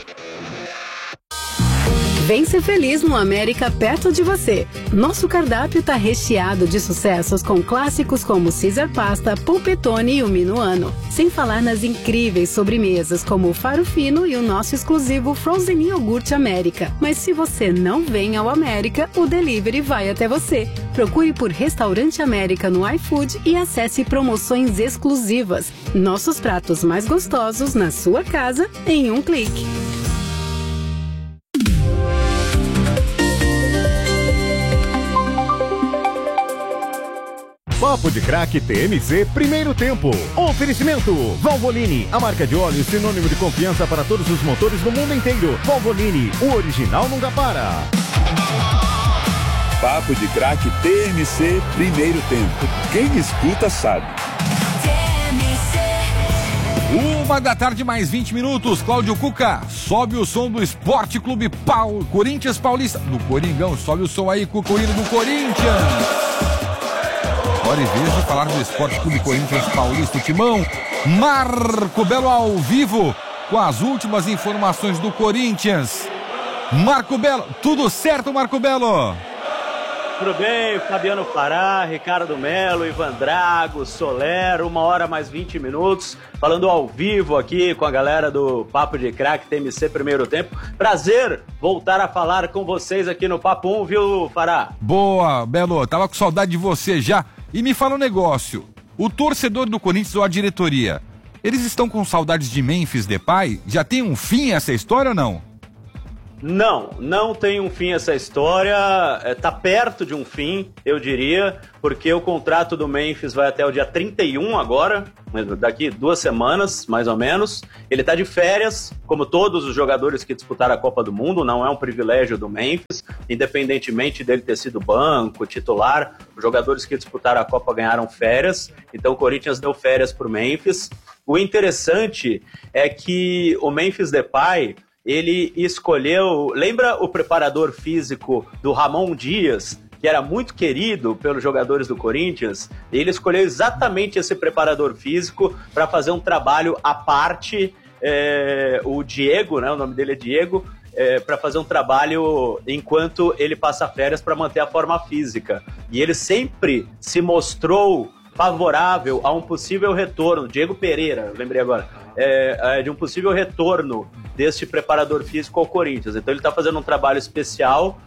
Vem ser feliz no América perto de você. Nosso cardápio tá recheado de sucessos com clássicos como Caesar Pasta, Polpettone e o Minuano. Sem falar nas incríveis sobremesas como o Faro Fino e o nosso exclusivo Frozen Iogurte América. Mas se você não vem ao América, o delivery vai até você. Procure por Restaurante América no iFood e acesse promoções exclusivas. Nossos pratos mais gostosos na sua casa em um clique. Papo de Craque TMC, primeiro tempo. Oferecimento Valvoline, a marca de óleo sinônimo de confiança para todos os motores do mundo inteiro. Valvoline, o original nunca para. Papo de Craque TMC, primeiro tempo. Quem escuta sabe. 1h da tarde, mais 20 minutos. Cláudio Cuca, sobe o som do Esporte Clube Corinthians Paulista. Do Coringão, sobe o som aí, Cuca, o hino do Corinthians. Agora, em vez de falar do Esporte Clube Corinthians Paulista, o Timão, Marco Belo ao vivo com as últimas informações do Corinthians. Marco Belo, tudo certo, Marco Belo? Tudo bem, Fabiano Pará, Ricardo Melo, Ivan Drago, Soler, 1h mais 20 minutos, falando ao vivo aqui com a galera do Papo de Craque TMC Primeiro Tempo. Prazer voltar a falar com vocês aqui no Papo 1, viu, Pará? Boa, Belo, tava com saudade de você já. E me fala um negócio, o torcedor do Corinthians ou a diretoria, eles estão com saudades de Memphis Depay? Já tem um fim essa história ou não? Não tem um fim essa história, tá perto de um fim, eu diria, porque o contrato do Memphis vai até o dia 31 agora, daqui 2 semanas, mais ou menos. Ele tá de férias, como todos os jogadores que disputaram a Copa do Mundo, não é um privilégio do Memphis, independentemente dele ter sido banco, titular, os jogadores que disputaram a Copa ganharam férias, então o Corinthians deu férias pro Memphis. O interessante é que o Memphis Depay, ele escolheu, lembra o preparador físico do Ramon Dias, que era muito querido pelos jogadores do Corinthians? Ele escolheu exatamente esse preparador físico para fazer um trabalho à parte, o Diego, né, o nome dele é Diego, para fazer um trabalho enquanto ele passa férias para manter a forma física. E ele sempre se mostrou favorável a um possível retorno, Diego Pereira, lembrei agora, de um possível retorno deste preparador físico ao Corinthians. Então ele está fazendo um trabalho especial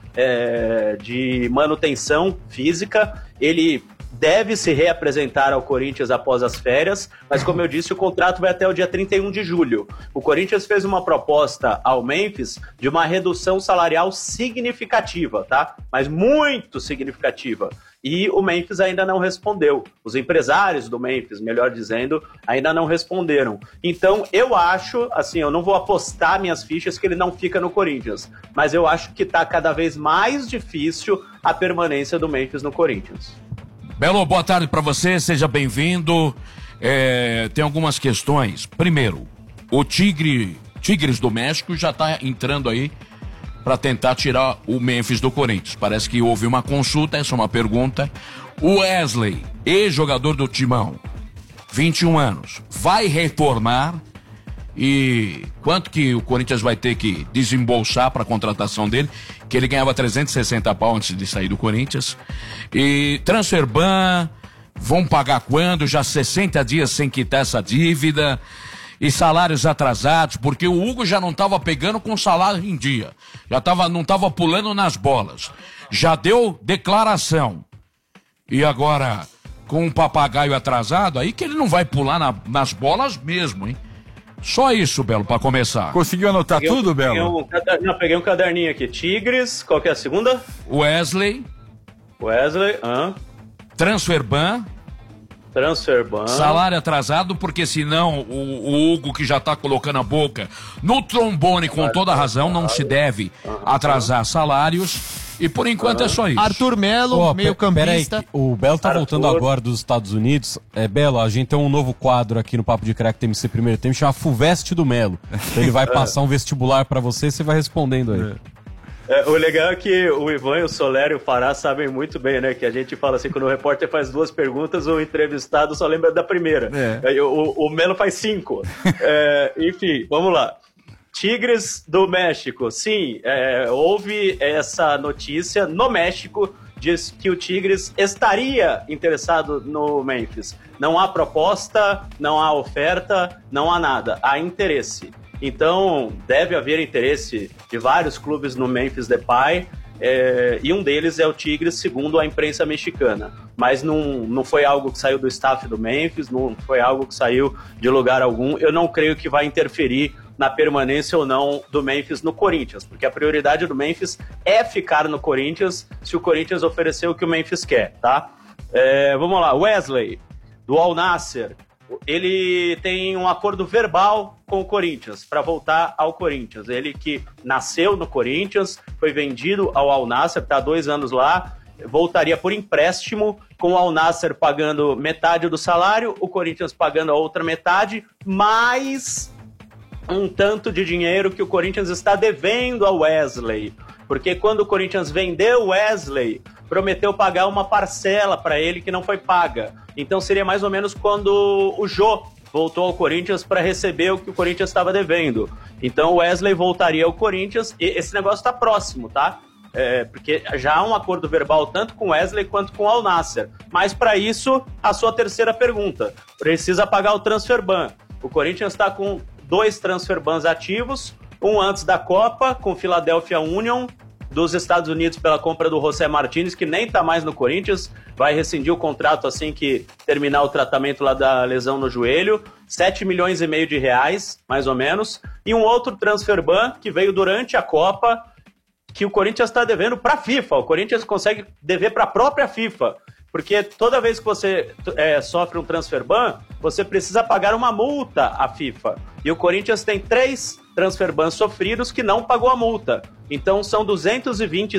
de manutenção física. Ele deve se reapresentar ao Corinthians após as férias, mas como eu disse, o contrato vai até o dia 31 de julho. O Corinthians fez uma proposta ao Memphis de uma redução salarial significativa, tá? Mas muito significativa. E o Memphis ainda não respondeu. Os empresários do Memphis, melhor dizendo, ainda não responderam. Então, eu acho, assim, eu não vou apostar minhas fichas que ele não fica no Corinthians, mas eu acho que tá cada vez mais difícil a permanência do Memphis no Corinthians. Belo, boa tarde para você, seja bem-vindo. Tem algumas questões. Primeiro, o Tigres do México já tá entrando aí para tentar tirar o Memphis do Corinthians. Parece que houve uma consulta, essa é uma pergunta. O Wesley, ex-jogador do Timão, 21 anos, vai retornar? E quanto que o Corinthians vai ter que desembolsar para a contratação dele? Que ele ganhava 360 pau antes de sair do Corinthians. E transfer ban, vão pagar quando? Já 60 dias sem quitar essa dívida. E salários atrasados, porque o Hugo já não estava pegando com salário em dia. Não estava pulando nas bolas. Já deu declaração. E agora, com um papagaio atrasado, aí que ele não vai pular nas bolas mesmo, hein? Só isso, Belo, para começar. Conseguiu anotar tudo, Belo? Peguei um caderninho aqui. Tigres, qual que é a segunda? Wesley, transfer ban, salário atrasado, porque senão o Hugo, que já tá colocando a boca no trombone com toda a razão, não se deve atrasar salários. E por enquanto é só isso. Arthur Melo, meio-campista. O Belo tá voltando agora dos Estados Unidos. Belo, a gente tem um novo quadro aqui no Papo de Craque TMC Primeiro Tempo, chama Fuveste do Melo. Então ele vai passar um vestibular pra você e você vai respondendo aí. O legal é que o Ivan, o Soler e o Pará sabem muito bem, né? Que a gente fala assim, quando o repórter faz 2 perguntas, o entrevistado só lembra da primeira. O Melo faz 5. Enfim, vamos lá. Tigres do México. Sim, houve essa notícia no México, diz que o Tigres estaria interessado no Memphis. Não há proposta, não há oferta, não há nada. Há interesse. Então, deve haver interesse de vários clubes no Memphis Depay, e um deles é o Tigres, segundo a imprensa mexicana. Mas não foi algo que saiu do staff do Memphis, não foi algo que saiu de lugar algum. Eu não creio que vai interferir na permanência ou não do Memphis no Corinthians, porque a prioridade do Memphis é ficar no Corinthians se o Corinthians oferecer o que o Memphis quer, tá? Vamos lá, Wesley, do Al Nassr, ele tem um acordo verbal com o Corinthians para voltar ao Corinthians. Ele que nasceu no Corinthians, foi vendido ao Al Nassr, está há 2 anos lá, voltaria por empréstimo, com o Al Nassr pagando metade do salário, o Corinthians pagando a outra metade, mais um tanto de dinheiro que o Corinthians está devendo ao Wesley. Porque quando o Corinthians vendeu o Wesley, prometeu pagar uma parcela para ele que não foi paga. Então seria mais ou menos quando o Jô voltou ao Corinthians para receber o que o Corinthians estava devendo. Então o Wesley voltaria ao Corinthians e esse negócio está próximo, tá? Porque já há um acordo verbal tanto com o Wesley quanto com o Al Nassr. Mas para isso, a sua terceira pergunta. Precisa pagar o transfer ban. O Corinthians está com 2 transfer bans ativos, um antes da Copa, com Philadelphia Union, dos Estados Unidos pela compra do José Martínez, que nem tá mais no Corinthians, vai rescindir o contrato assim que terminar o tratamento lá da lesão no joelho, 7,5 milhões de reais, mais ou menos, e um outro transfer ban que veio durante a Copa, que o Corinthians está devendo para a FIFA. O Corinthians consegue dever para a própria FIFA, porque toda vez que você sofre um transfer ban, você precisa pagar uma multa à FIFA. E o Corinthians tem 3 transfer bans sofridos que não pagou a multa. Então são 220